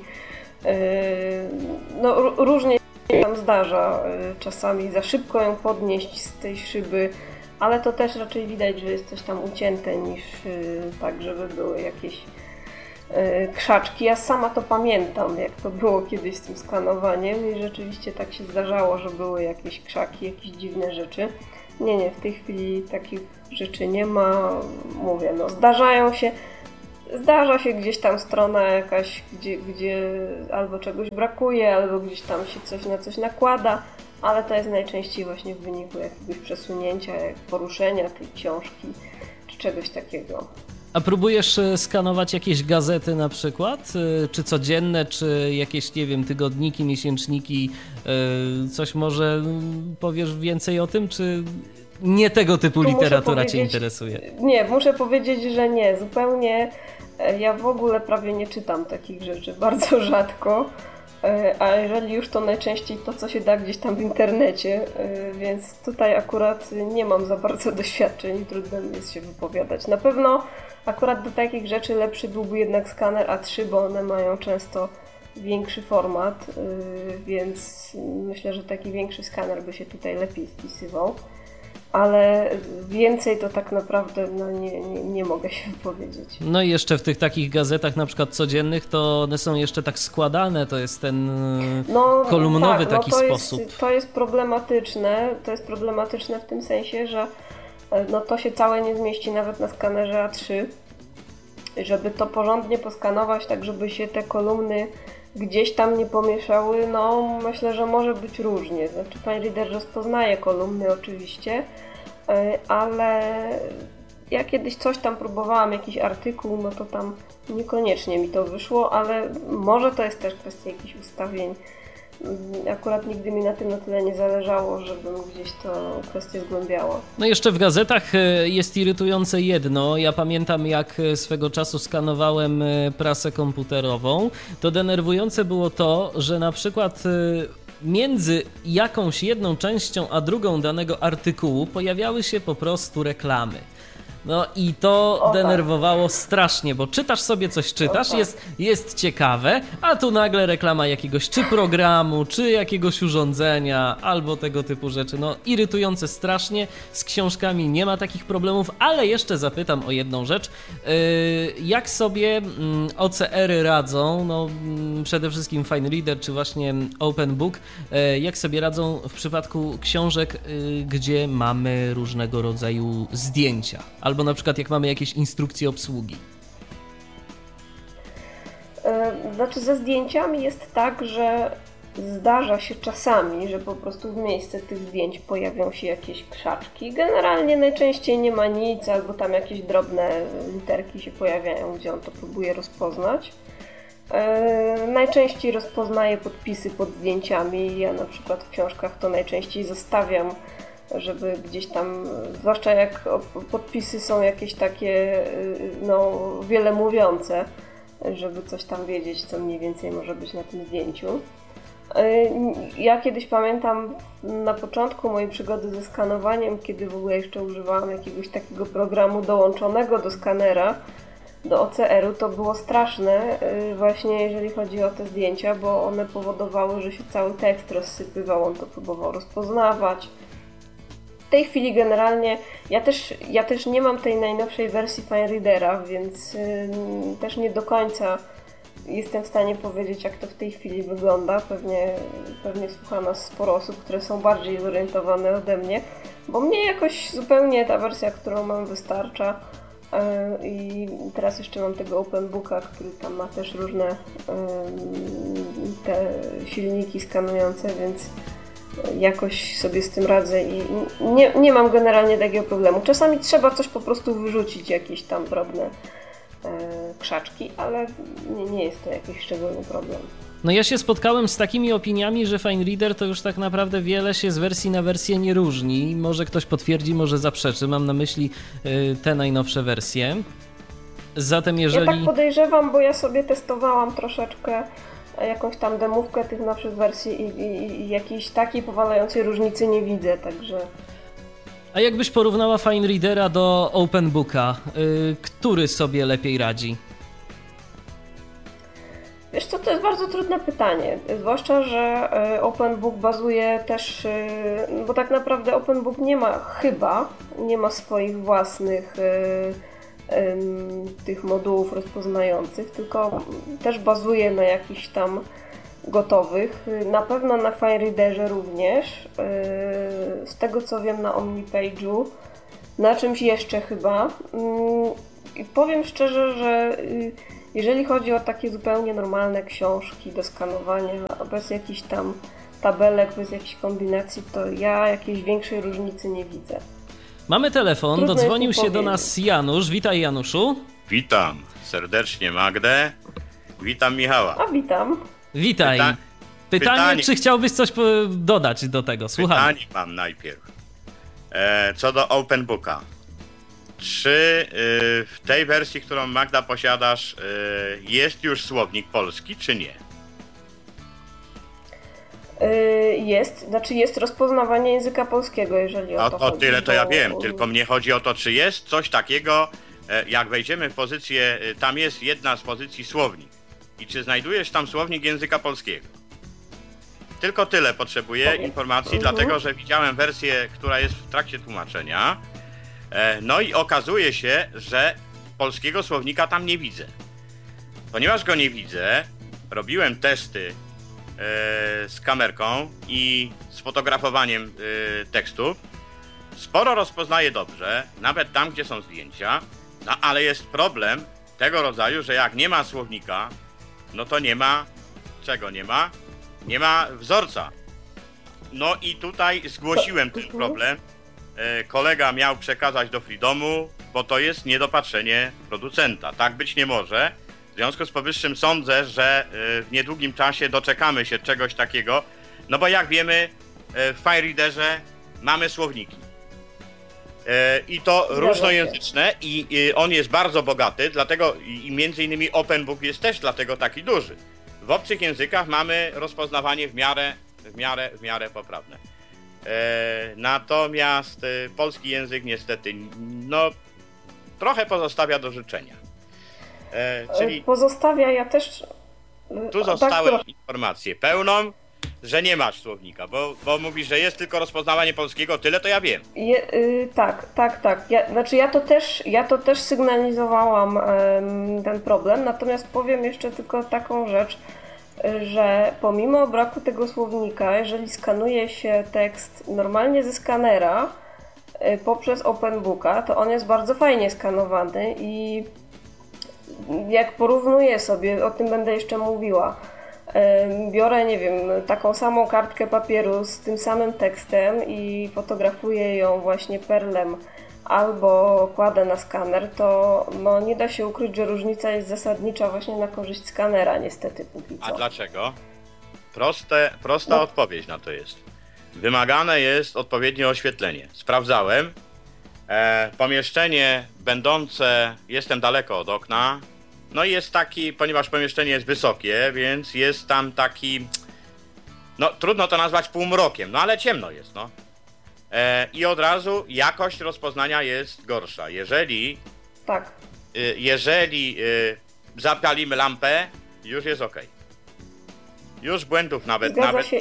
No różnie się tam zdarza, czasami za szybko ją podnieść z tej szyby, ale to też raczej widać, że jest coś tam ucięte niż tak, żeby były jakieś krzaczki. Ja sama to pamiętam, jak to było kiedyś z tym skanowaniem i rzeczywiście tak się zdarzało, że były jakieś krzaki, jakieś dziwne rzeczy. Nie, w tej chwili takich rzeczy nie ma. Mówię, no zdarza się gdzieś tam strona jakaś, gdzie albo czegoś brakuje, albo gdzieś tam się coś na coś nakłada, ale to jest najczęściej właśnie w wyniku jakiegoś przesunięcia, poruszenia tej książki, czy czegoś takiego. A próbujesz skanować jakieś gazety na przykład? Czy codzienne, czy jakieś, nie wiem, tygodniki, miesięczniki? Coś może powiesz więcej o tym, czy nie tego typu literatura Cię interesuje? Nie, muszę powiedzieć, że nie. Zupełnie ja w ogóle prawie nie czytam takich rzeczy, bardzo rzadko. A jeżeli już, to najczęściej to, co się da gdzieś tam w internecie, więc tutaj akurat nie mam za bardzo doświadczeń i trudno mi jest się wypowiadać. Na pewno akurat do takich rzeczy lepszy byłby jednak skaner A3, bo one mają często większy format, więc myślę, że taki większy skaner by się tutaj lepiej spisywał. Ale więcej to tak naprawdę nie mogę się wypowiedzieć. No i jeszcze w tych takich gazetach na przykład codziennych, to one są jeszcze tak składane, to jest ten kolumnowy taki sposób. To jest problematyczne. To jest problematyczne w tym sensie, że to się całe nie zmieści nawet na skanerze A3. Żeby to porządnie poskanować, tak żeby się te kolumny gdzieś tam nie pomieszały, myślę, że może być różnie. Znaczy FineReader rozpoznaje kolumny oczywiście, ale ja kiedyś coś tam próbowałam, jakiś artykuł, to tam niekoniecznie mi to wyszło, ale może to jest też kwestia jakichś ustawień. Akurat nigdy mi na tym na tyle nie zależało, żebym gdzieś to kwestię zgłębiała. No jeszcze w gazetach jest irytujące jedno. Ja pamiętam, jak swego czasu skanowałem prasę komputerową. To denerwujące było to, że na przykład między jakąś jedną częścią a drugą danego artykułu pojawiały się po prostu reklamy. No i to denerwowało strasznie, bo czytasz sobie coś, jest ciekawe, a tu nagle reklama jakiegoś czy programu, czy jakiegoś urządzenia, albo tego typu rzeczy. No irytujące strasznie, z książkami nie ma takich problemów, ale jeszcze zapytam o jedną rzecz. Jak sobie OCR-y radzą, przede wszystkim FineReader, czy właśnie OpenBook, jak sobie radzą w przypadku książek, gdzie mamy różnego rodzaju zdjęcia? Albo na przykład jak mamy jakieś instrukcje obsługi. Znaczy ze zdjęciami jest tak, że zdarza się czasami, że po prostu w miejsce tych zdjęć pojawią się jakieś krzaczki. Generalnie najczęściej nie ma nic, albo tam jakieś drobne literki się pojawiają, gdzie on to próbuje rozpoznać. Najczęściej rozpoznaje podpisy pod zdjęciami. Ja na przykład w książkach to najczęściej zostawiam, żeby gdzieś tam, zwłaszcza jak podpisy są jakieś takie wiele mówiące, żeby coś tam wiedzieć, co mniej więcej może być na tym zdjęciu. Ja kiedyś pamiętam na początku mojej przygody ze skanowaniem, kiedy w ogóle jeszcze używałam jakiegoś takiego programu dołączonego do skanera, do OCR-u, to było straszne właśnie jeżeli chodzi o te zdjęcia, bo one powodowały, że się cały tekst rozsypywał, on to próbował rozpoznawać. W tej chwili generalnie ja też nie mam tej najnowszej wersji FineReadera, więc też nie do końca jestem w stanie powiedzieć, jak to w tej chwili wygląda. Pewnie słucha nas sporo osób, które są bardziej zorientowane ode mnie, bo mnie jakoś zupełnie ta wersja, którą mam, wystarcza. I teraz jeszcze mam tego OpenBooka, który tam ma też różne te silniki skanujące, więc jakoś sobie z tym radzę i nie mam generalnie takiego problemu. Czasami trzeba coś po prostu wyrzucić, jakieś tam drobne krzaczki, ale nie jest to jakiś szczególny problem. No ja się spotkałem z takimi opiniami, że FineReader to już tak naprawdę wiele się z wersji na wersję nie różni. Może ktoś potwierdzi, może zaprzeczy. Mam na myśli te najnowsze wersje. Zatem jeżeli... Ja tak podejrzewam, bo ja sobie testowałam troszeczkę jakąś tam demówkę tych nowszych wersji i jakiejś takiej powalającej różnicy nie widzę, także... A jakbyś porównała FineReadera do OpenBooka, który sobie lepiej radzi? Wiesz co, to jest bardzo trudne pytanie, zwłaszcza, że OpenBook bazuje też, bo tak naprawdę OpenBook nie ma swoich własnych tych modułów rozpoznających, tylko też bazuje na jakichś tam gotowych, na pewno na FineReaderze również, z tego co wiem na OmniPage'u, na czymś jeszcze chyba. I powiem szczerze, że jeżeli chodzi o takie zupełnie normalne książki do skanowania, bez jakichś tam tabelek, bez jakichś kombinacji, to ja jakiejś większej różnicy nie widzę. Mamy telefon, Trudno dodzwonił się do nas Janusz. Witaj, Januszu. Witam serdecznie Magdę. Witam Michała. A witam. Witaj. Pytanie, czy chciałbyś coś dodać do tego? Słucham. Pytanie mam najpierw. Co do OpenBooka. Czy w tej wersji, którą Magda posiadasz, jest już słownik polski, czy nie? Jest rozpoznawanie języka polskiego, jeżeli o to chodzi. O tyle to ja wiem, tylko mnie chodzi o to, czy jest coś takiego, jak wejdziemy w pozycję, tam jest jedna z pozycji słownik. I czy znajdujesz tam słownik języka polskiego? Tylko tyle potrzebuję informacji, dlatego że widziałem wersję, która jest w trakcie tłumaczenia. No i okazuje się, że polskiego słownika tam nie widzę. Ponieważ go nie widzę, robiłem testy z kamerką i z fotografowaniem tekstów. Sporo rozpoznaję dobrze, nawet tam, gdzie są zdjęcia, no ale jest problem tego rodzaju, że jak nie ma słownika, no to nie ma... Czego nie ma? Nie ma wzorca. No i tutaj zgłosiłem ten problem. Kolega miał przekazać do Freedomu, bo to jest niedopatrzenie producenta. Tak być nie może. W związku z powyższym sądzę, że w niedługim czasie doczekamy się czegoś takiego. No bo jak wiemy, w FineReaderze mamy słowniki. I to różnojęzyczne i on jest bardzo bogaty, dlatego i między innymi OpenBook jest też dlatego taki duży. W obcych językach mamy rozpoznawanie w miarę poprawne. Natomiast polski język niestety no trochę pozostawia do życzenia. Czyli pozostawia, ja też... Tu zostałem informację pełną, że nie masz słownika, bo mówisz, że jest tylko rozpoznawanie polskiego, tyle to ja wiem. Tak. Ja to też sygnalizowałam ten problem, natomiast powiem jeszcze tylko taką rzecz, że pomimo braku tego słownika, jeżeli skanuje się tekst normalnie ze skanera poprzez OpenBooka, to on jest bardzo fajnie skanowany i jak porównuję sobie, o tym będę jeszcze mówiła, biorę, nie wiem, taką samą kartkę papieru z tym samym tekstem i fotografuję ją właśnie perlem albo kładę na skaner, to no, nie da się ukryć, że różnica jest zasadnicza właśnie na korzyść skanera, niestety póki co. A dlaczego? Prosta odpowiedź na to jest. Wymagane jest odpowiednie oświetlenie. Sprawdzałem. Pomieszczenie będące, jestem daleko od okna, no i jest taki, ponieważ pomieszczenie jest wysokie, więc jest tam taki, no trudno to nazwać półmrokiem, no ale ciemno jest, no. I od razu jakość rozpoznania jest gorsza. Jeżeli zapalimy lampę, już jest ok. Już błędów nawet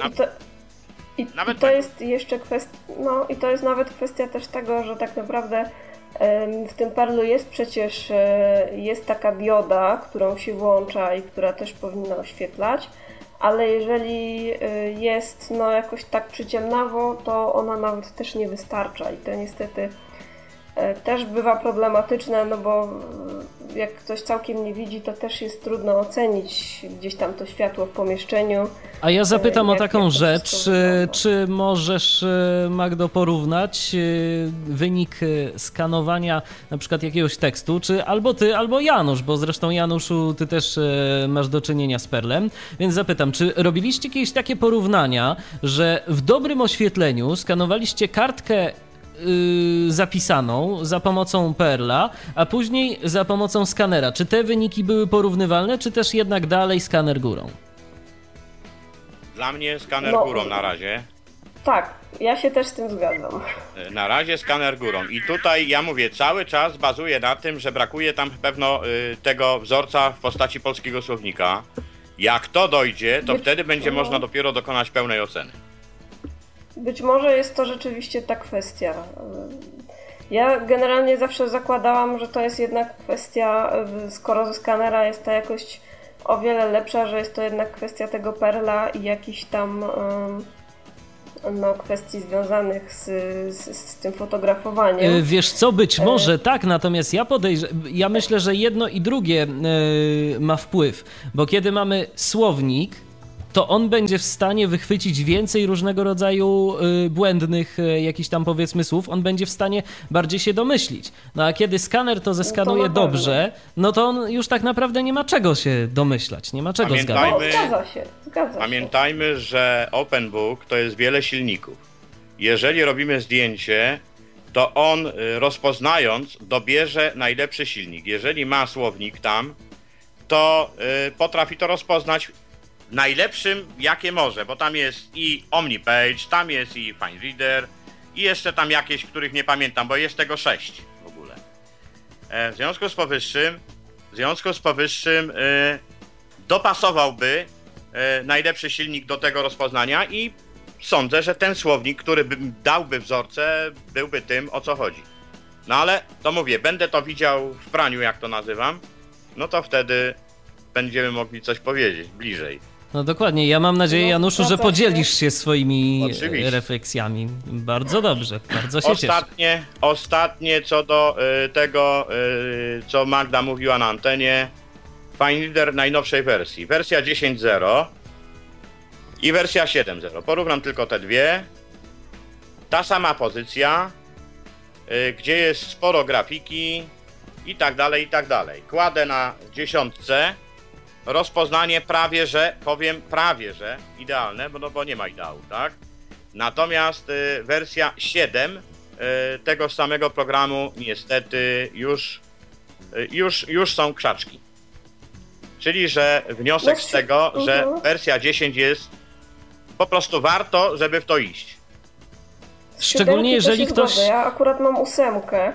to jest jeszcze kwestia, no i to jest nawet kwestia też tego, że tak naprawdę w tym Perlu jest taka dioda, którą się włącza i która też powinna oświetlać, ale jeżeli jest no jakoś tak przyciemnawo, to ona nawet też nie wystarcza i to niestety też bywa problematyczne, no bo jak ktoś całkiem nie widzi, to też jest trudno ocenić gdzieś tam to światło w pomieszczeniu. A ja zapytam o taką rzecz, czy możesz, Magdo, porównać wynik skanowania na przykład jakiegoś tekstu, czy albo ty, albo Janusz, bo zresztą Januszu, ty też masz do czynienia z Perlem, więc zapytam, czy robiliście jakieś takie porównania, że w dobrym oświetleniu skanowaliście kartkę zapisaną za pomocą Perla, a później za pomocą skanera. Czy te wyniki były porównywalne, czy też jednak dalej skaner górą? Dla mnie skaner No. górą na razie. Tak, ja się też z tym zgadzam. Na razie skaner górą. I tutaj ja mówię, cały czas bazuję na tym, że brakuje tam pewno tego wzorca w postaci polskiego słownika. Jak to dojdzie, to wtedy będzie można dopiero dokonać pełnej oceny. Być może jest to rzeczywiście ta kwestia. Ja generalnie zawsze zakładałam, że to jest jednak kwestia, skoro ze skanera jest ta jakość o wiele lepsza, że jest to jednak kwestia tego perla i jakichś tam kwestii związanych z tym fotografowaniem. Wiesz co, być może tak, natomiast ja myślę, że jedno i drugie ma wpływ, bo kiedy mamy słownik, to on będzie w stanie wychwycić więcej różnego rodzaju błędnych jakichś tam powiedzmy słów, on będzie w stanie bardziej się domyślić. No a kiedy skaner to zeskanuje dobrze, no to on już tak naprawdę nie ma czego się domyślać, nie ma czego zgadać. Zgadza się. Pamiętajmy, że OpenBook to jest wiele silników. Jeżeli robimy zdjęcie, to on rozpoznając dobierze najlepszy silnik. Jeżeli ma słownik tam, to potrafi to rozpoznać najlepszym jakie może, bo tam jest i OmniPage, tam jest i FineReader i jeszcze tam jakieś, których nie pamiętam, bo jest tego 6 w ogóle. W związku z powyższym dopasowałby najlepszy silnik do tego rozpoznania i sądzę, że ten słownik, który dałby wzorce, byłby tym, o co chodzi. No ale to mówię, będę to widział w praniu, jak to nazywam, no to wtedy będziemy mogli coś powiedzieć bliżej. No dokładnie, ja mam nadzieję, Januszu, że podzielisz się swoimi refleksjami. Bardzo dobrze, bardzo się cieszę. Ostatnie co do tego, co Magda mówiła na antenie, FineReader najnowszej wersji. Wersja 10.0 i wersja 7.0. Porównam tylko te dwie. Ta sama pozycja, gdzie jest sporo grafiki i tak dalej. Kładę na 10. Rozpoznanie prawie że idealne, bo nie ma ideału, tak? Natomiast wersja 7 tego samego programu niestety już są krzaczki. Czyli, że wniosek z tego, że wersja 10 jest po prostu warto, żeby w to iść. Szczególnie jeżeli ktoś... Ja akurat mam 8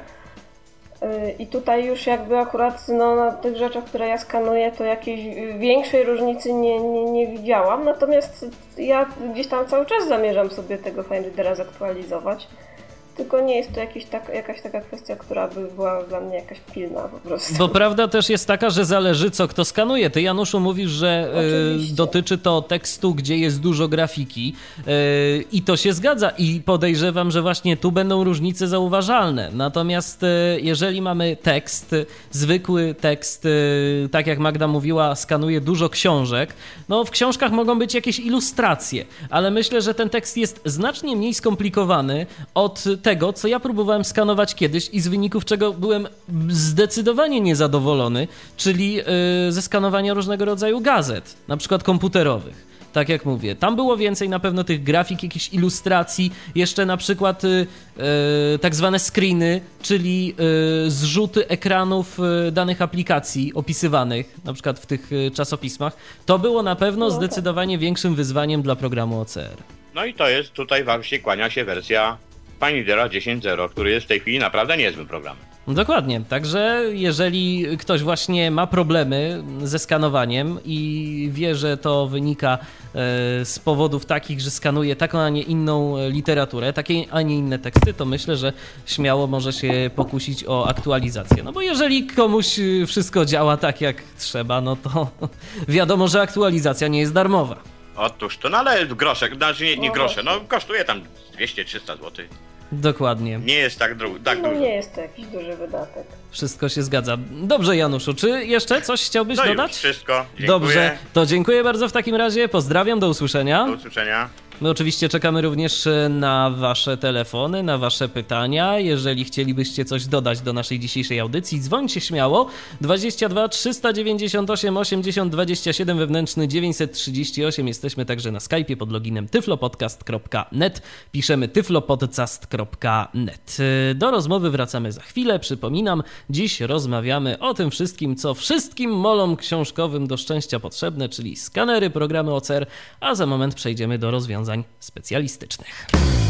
i tutaj już jakby akurat na tych rzeczach, które ja skanuję, to jakiejś większej różnicy nie widziałam. Natomiast ja gdzieś tam cały czas zamierzam sobie tego FineReadera zaktualizować. Tylko nie jest to jakaś taka kwestia, która by była dla mnie jakaś pilna po prostu. Bo prawda też jest taka, że zależy co kto skanuje. Ty, Januszu, mówisz, że dotyczy to tekstu, gdzie jest dużo grafiki i to się zgadza i podejrzewam, że właśnie tu będą różnice zauważalne. Natomiast jeżeli mamy tekst, zwykły tekst, tak jak Magda mówiła, skanuje dużo książek, no w książkach mogą być jakieś ilustracje, ale myślę, że ten tekst jest znacznie mniej skomplikowany od tego, co ja próbowałem skanować kiedyś i z wyników czego byłem zdecydowanie niezadowolony, czyli ze skanowania różnego rodzaju gazet, na przykład komputerowych. Tak jak mówię, tam było więcej na pewno tych grafik, jakichś ilustracji, jeszcze na przykład tak zwane screeny, czyli zrzuty ekranów danych aplikacji opisywanych, na przykład w tych czasopismach. To było na pewno zdecydowanie większym wyzwaniem dla programu OCR. No i to jest tutaj właśnie kłania się wersja FineReadera 10.0, który jest w tej chwili naprawdę niezłym programem. Dokładnie, także jeżeli ktoś właśnie ma problemy ze skanowaniem i wie, że to wynika z powodów takich, że skanuje taką, a nie inną literaturę, takie, a nie inne teksty, to myślę, że śmiało może się pokusić o aktualizację. No bo jeżeli komuś wszystko działa tak jak trzeba, no to wiadomo, że aktualizacja nie jest darmowa. Otóż to, no ale groszek, znaczy nie grosze, no kosztuje tam 200-300 zł. Dokładnie. Nie jest tak dużo. Nie jest to jakiś duży wydatek. Wszystko się zgadza. Dobrze, Januszu, czy jeszcze coś chciałbyś dodać? Już wszystko. Dziękuję. Dobrze, to dziękuję bardzo w takim razie. Pozdrawiam, do usłyszenia. Do usłyszenia. My oczywiście czekamy również na wasze telefony, na wasze pytania. Jeżeli chcielibyście coś dodać do naszej dzisiejszej audycji, dzwońcie śmiało. 22 398 80 27 wewnętrzny 938. Jesteśmy także na Skype'ie pod loginem tyflopodcast.net. Piszemy tyflopodcast.net. Do rozmowy wracamy za chwilę. Przypominam, dziś rozmawiamy o tym wszystkim, co wszystkim molom książkowym do szczęścia potrzebne, czyli skanery, programy OCR, a za moment przejdziemy do rozwiązań specjalistycznych.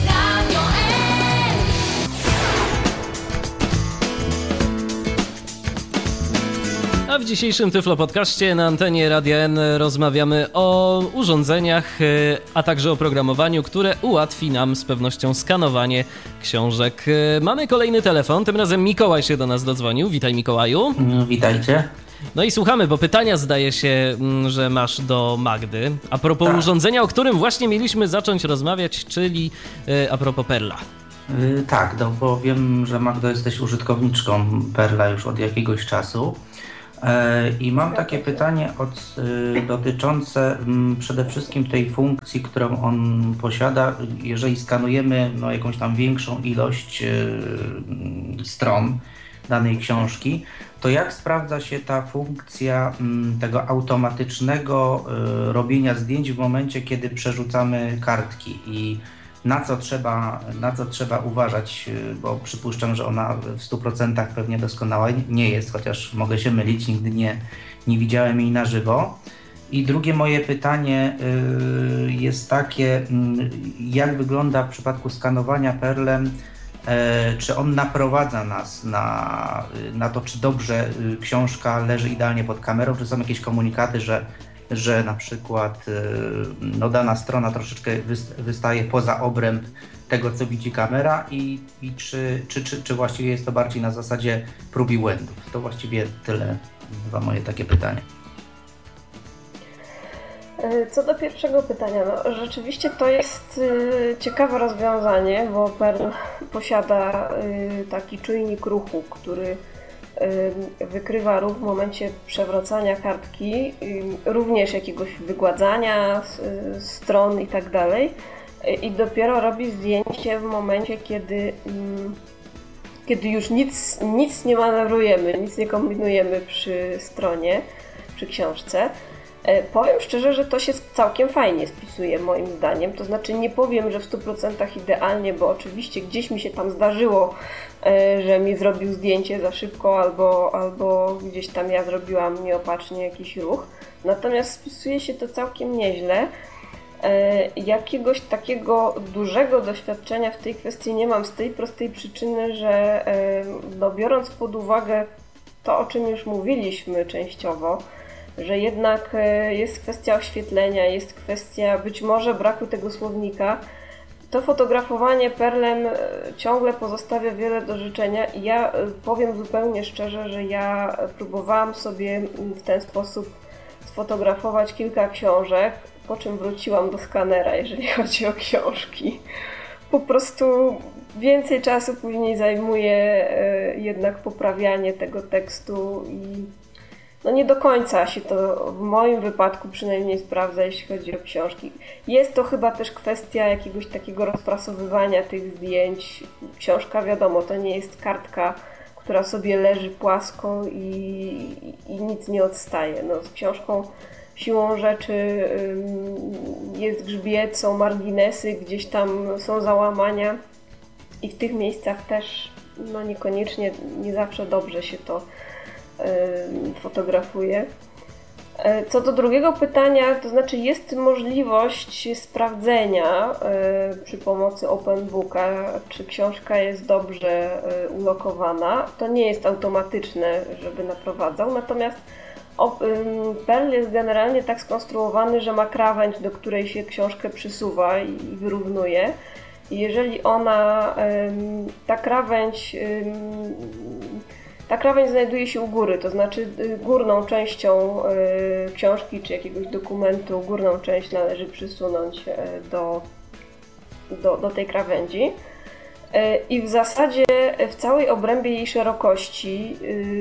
A w dzisiejszym Tyflo Podcaście na antenie Radia N rozmawiamy o urządzeniach, a także o programowaniu, które ułatwi nam z pewnością skanowanie książek. Mamy kolejny telefon, tym razem Mikołaj się do nas dodzwonił. Witaj, Mikołaju. Witajcie. No i słuchamy, bo pytania zdaje się, że masz do Magdy. A propos urządzenia, o którym właśnie mieliśmy zacząć rozmawiać, czyli a propos Perla. Tak, no bo wiem, że Magdo jesteś użytkowniczką Perla już od jakiegoś czasu. I mam takie pytanie dotyczące przede wszystkim tej funkcji, którą on posiada. Jeżeli skanujemy jakąś tam większą ilość stron danej książki, to jak sprawdza się ta funkcja tego automatycznego robienia zdjęć w momencie, kiedy przerzucamy kartki i na co trzeba uważać, bo przypuszczam, że ona w 100% pewnie doskonała nie jest, chociaż mogę się mylić, nigdy nie widziałem jej na żywo. I drugie moje pytanie jest takie, jak wygląda w przypadku skanowania Perlem, czy on naprowadza nas na to, czy dobrze książka leży idealnie pod kamerą, czy są jakieś komunikaty, że na przykład dana strona troszeczkę wystaje poza obręb tego, co widzi kamera i czy właściwie jest to bardziej na zasadzie prób i błędów. To właściwie tyle, dwa moje takie pytania. Co do pierwszego pytania, rzeczywiście to jest ciekawe rozwiązanie, bo Perl posiada taki czujnik ruchu, który wykrywa ruch w momencie przewracania kartki, również jakiegoś wygładzania stron i tak dalej. I dopiero robi zdjęcie w momencie, kiedy już nic nie manewrujemy, nic nie kombinujemy przy stronie, przy książce. Powiem szczerze, że to się całkiem fajnie spisuje moim zdaniem, to znaczy nie powiem, że w 100% idealnie, bo oczywiście gdzieś mi się tam zdarzyło, że mi zrobił zdjęcie za szybko albo gdzieś tam ja zrobiłam nieopatrznie jakiś ruch, natomiast spisuje się to całkiem nieźle. Jakiegoś takiego dużego doświadczenia w tej kwestii nie mam z tej prostej przyczyny, że biorąc pod uwagę to, o czym już mówiliśmy częściowo, że jednak jest kwestia oświetlenia, jest kwestia być może braku tego słownika, to fotografowanie Perlem ciągle pozostawia wiele do życzenia i ja powiem zupełnie szczerze, że ja próbowałam sobie w ten sposób sfotografować kilka książek, po czym wróciłam do skanera, jeżeli chodzi o książki. Po prostu więcej czasu później zajmuje jednak poprawianie tego tekstu i nie do końca się to w moim wypadku przynajmniej sprawdza, jeśli chodzi o książki. Jest to chyba też kwestia jakiegoś takiego rozprasowywania tych zdjęć. Książka, wiadomo, to nie jest kartka, która sobie leży płasko i nic nie odstaje. Z książką siłą rzeczy jest grzbiet, są marginesy, gdzieś tam są załamania i w tych miejscach też niekoniecznie, nie zawsze dobrze się to fotografuje. Co do drugiego pytania, to znaczy jest możliwość sprawdzenia przy pomocy OpenBooka, czy książka jest dobrze ulokowana. To nie jest automatyczne, żeby naprowadzał, natomiast Perl jest generalnie tak skonstruowany, że ma krawędź, do której się książkę przysuwa i wyrównuje. I jeżeli ta krawędź znajduje się u góry, to znaczy górną częścią książki czy jakiegoś dokumentu, górną część należy przysunąć do tej krawędzi. I w zasadzie w całej obrębie jej szerokości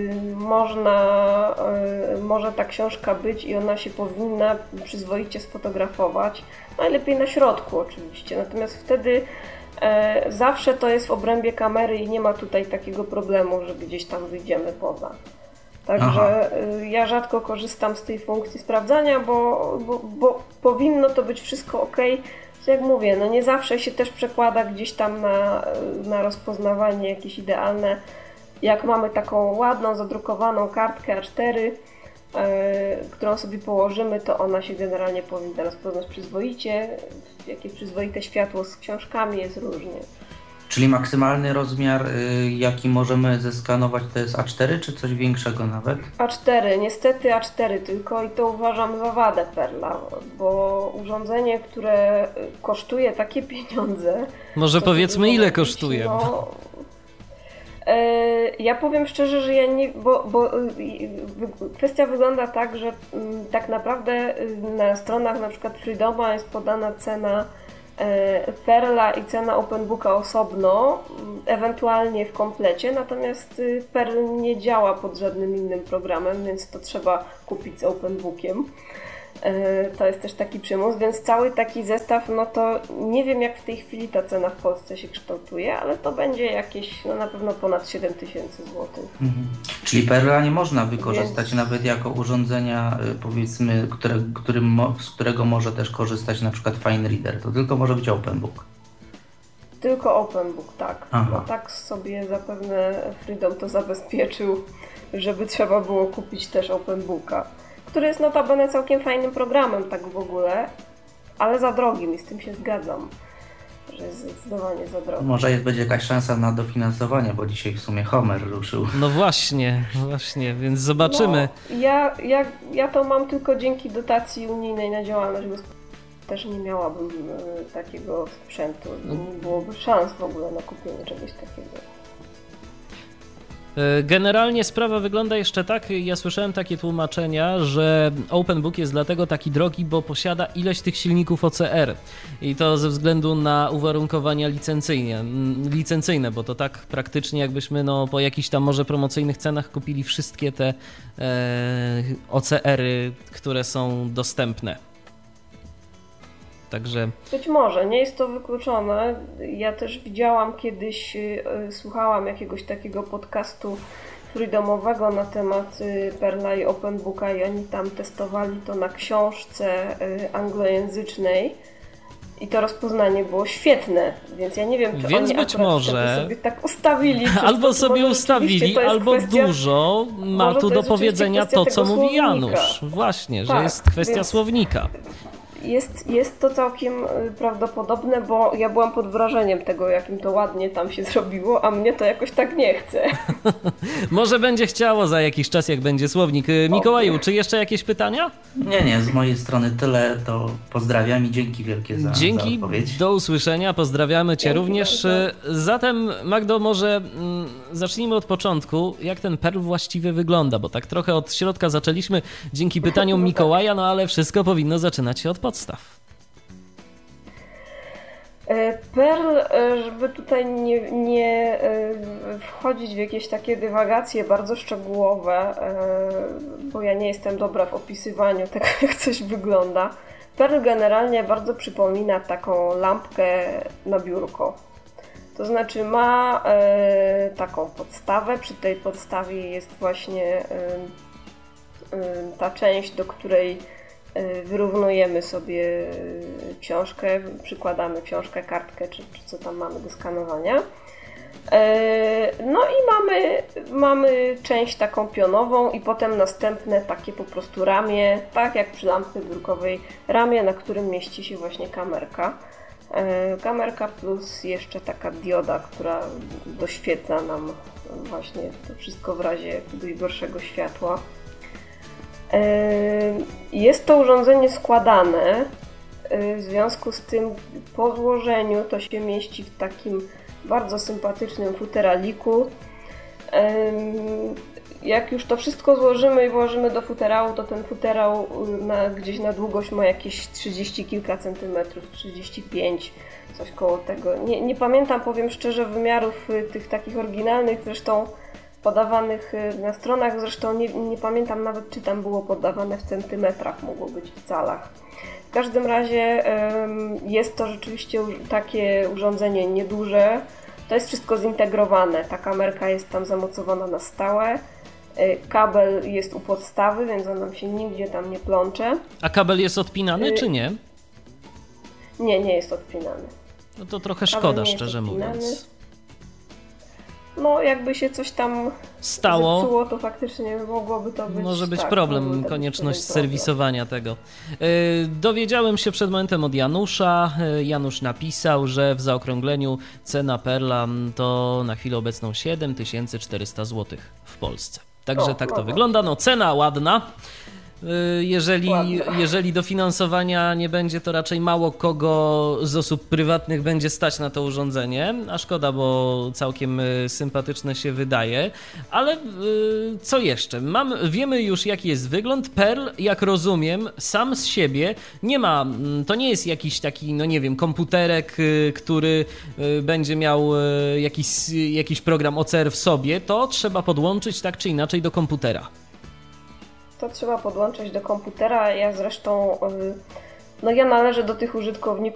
może ta książka być i ona się powinna przyzwoicie sfotografować. Najlepiej na środku oczywiście, natomiast wtedy zawsze to jest w obrębie kamery i nie ma tutaj takiego problemu, że gdzieś tam wyjdziemy poza. Także ja rzadko korzystam z tej funkcji sprawdzania, bo powinno to być wszystko ok. Jak mówię, no nie zawsze się też przekłada gdzieś tam na rozpoznawanie jakieś idealne. Jak mamy taką ładną, zadrukowaną kartkę A4, którą sobie położymy, to ona się generalnie powinna rozpoznać przyzwoicie. Jakieś przyzwoite światło z książkami jest różnie. Czyli maksymalny rozmiar, jaki możemy zeskanować, to jest A4, czy coś większego nawet? A4, niestety A4 tylko i to uważam za wadę Perla, bo urządzenie, które kosztuje takie pieniądze... Może powiedzmy, ile kosztuje? No, ja powiem szczerze, że ja nie... Bo kwestia wygląda tak, że tak naprawdę na stronach na przykład Freedoma jest podana cena Perla i cena OpenBooka osobno, ewentualnie w komplecie, natomiast Perl nie działa pod żadnym innym programem, więc to trzeba kupić z OpenBookiem. To jest też taki przymus, więc cały taki zestaw, no to nie wiem jak w tej chwili ta cena w Polsce się kształtuje, ale to będzie jakieś, no na pewno ponad 7000 zł. Czyli Perla nie można wykorzystać nawet jako urządzenia, powiedzmy, z którego może też korzystać na przykład Fine Reader, to tylko może być OpenBook. Tylko OpenBook, tak. Aha. No tak sobie zapewne Freedom to zabezpieczył, żeby trzeba było kupić też OpenBooka, który jest notabene całkiem fajnym programem tak w ogóle, ale za drogim i z tym się zgadzam, że jest zdecydowanie za drogi. Może będzie jakaś szansa na dofinansowanie, bo dzisiaj w sumie Homer ruszył. No właśnie, więc zobaczymy. No, ja to mam tylko dzięki dotacji unijnej na działalność gospodarczą. Też nie miałabym takiego sprzętu, nie byłoby szans w ogóle na kupienie czegoś takiego. Generalnie sprawa wygląda jeszcze tak, ja słyszałem takie tłumaczenia, że OpenBook jest dlatego taki drogi, bo posiada ileś tych silników OCR i to ze względu na uwarunkowania licencyjne, bo to tak praktycznie jakbyśmy po jakichś tam może promocyjnych cenach kupili wszystkie te OCR-y, które są dostępne. Także... Być może, nie jest to wykluczone. Ja też widziałam kiedyś, słuchałam jakiegoś takiego podcastu freedomowego na temat Perla i OpenBooka i oni tam testowali to na książce anglojęzycznej i to rozpoznanie było świetne, więc ja nie wiem, czy więc oni być może sobie tak ustawili. Albo sobie ustawili, albo dużo ma tu do powiedzenia to, co mówi słownika. Janusz. Właśnie, tak, że jest kwestia słownika. Jest to całkiem prawdopodobne, bo ja byłam pod wrażeniem tego, jakim to ładnie tam się zrobiło, a mnie to jakoś tak nie chce. Może będzie chciało za jakiś czas, jak będzie słownik. Mikołaju, czy jeszcze jakieś pytania? Nie, z mojej strony tyle, to pozdrawiam i dzięki wielkie za odpowiedź. Do usłyszenia, pozdrawiamy Cię również. Bardzo. Zatem Magdo, może zacznijmy od początku, jak ten Perl właściwie wygląda, bo tak trochę od środka zaczęliśmy dzięki pytaniom Mikołaja, no ale wszystko powinno zaczynać się od podstaw. Perl, żeby tutaj nie wchodzić w jakieś takie dywagacje bardzo szczegółowe, bo ja nie jestem dobra w opisywaniu tego, jak coś wygląda. Perl generalnie bardzo przypomina taką lampkę na biurko. To znaczy ma taką podstawę, przy tej podstawie jest właśnie ta część, do której wyrównujemy sobie książkę, przykładamy książkę, kartkę, czy co tam mamy do skanowania. No i mamy część taką pionową i potem następne takie po prostu ramię, tak jak przy lampce biurkowej, ramię, na którym mieści się właśnie kamerka. Kamerka plus jeszcze taka dioda, która doświetla nam właśnie to wszystko w razie jakiegoś gorszego światła. Jest to urządzenie składane, w związku z tym po złożeniu to się mieści w takim bardzo sympatycznym futeraliku. jak już to wszystko złożymy i włożymy do futerału, to ten futerał gdzieś na długość ma jakieś 30 kilka centymetrów, 35, coś koło tego. Nie pamiętam, powiem szczerze, wymiarów tych takich oryginalnych, zresztą podawanych na stronach, zresztą nie pamiętam nawet, czy tam było podawane w centymetrach, mogło być w calach. W każdym razie jest to rzeczywiście takie urządzenie nieduże. To jest wszystko zintegrowane. Ta kamerka jest tam zamocowana na stałe. Kabel jest u podstawy, więc on nam się nigdzie tam nie plącze. A kabel jest odpinany, czy nie? Nie jest odpinany. No to trochę szkoda, szczerze mówiąc. No, jakby się coś tam stało, zepsuło, to faktycznie mogłoby to być... Może być problem, konieczność serwisowania tego. Dowiedziałem się przed momentem od Janusza. Janusz napisał, że w zaokrągleniu cena Perla to na chwilę obecną 7400 zł w Polsce. Także tak to wygląda. No, cena ładna. Jeżeli dofinansowania nie będzie, to raczej mało kogo z osób prywatnych będzie stać na to urządzenie, a szkoda, bo całkiem sympatyczne się wydaje. Ale co jeszcze? Wiemy już, jaki jest wygląd. Perl, jak rozumiem, sam z siebie nie ma, to nie jest jakiś taki, no nie wiem, komputerek, który będzie miał jakiś program OCR w sobie. To trzeba podłączyć tak czy inaczej do komputera. To trzeba podłączyć do komputera. Ja zresztą, ja należę do tych użytkowników,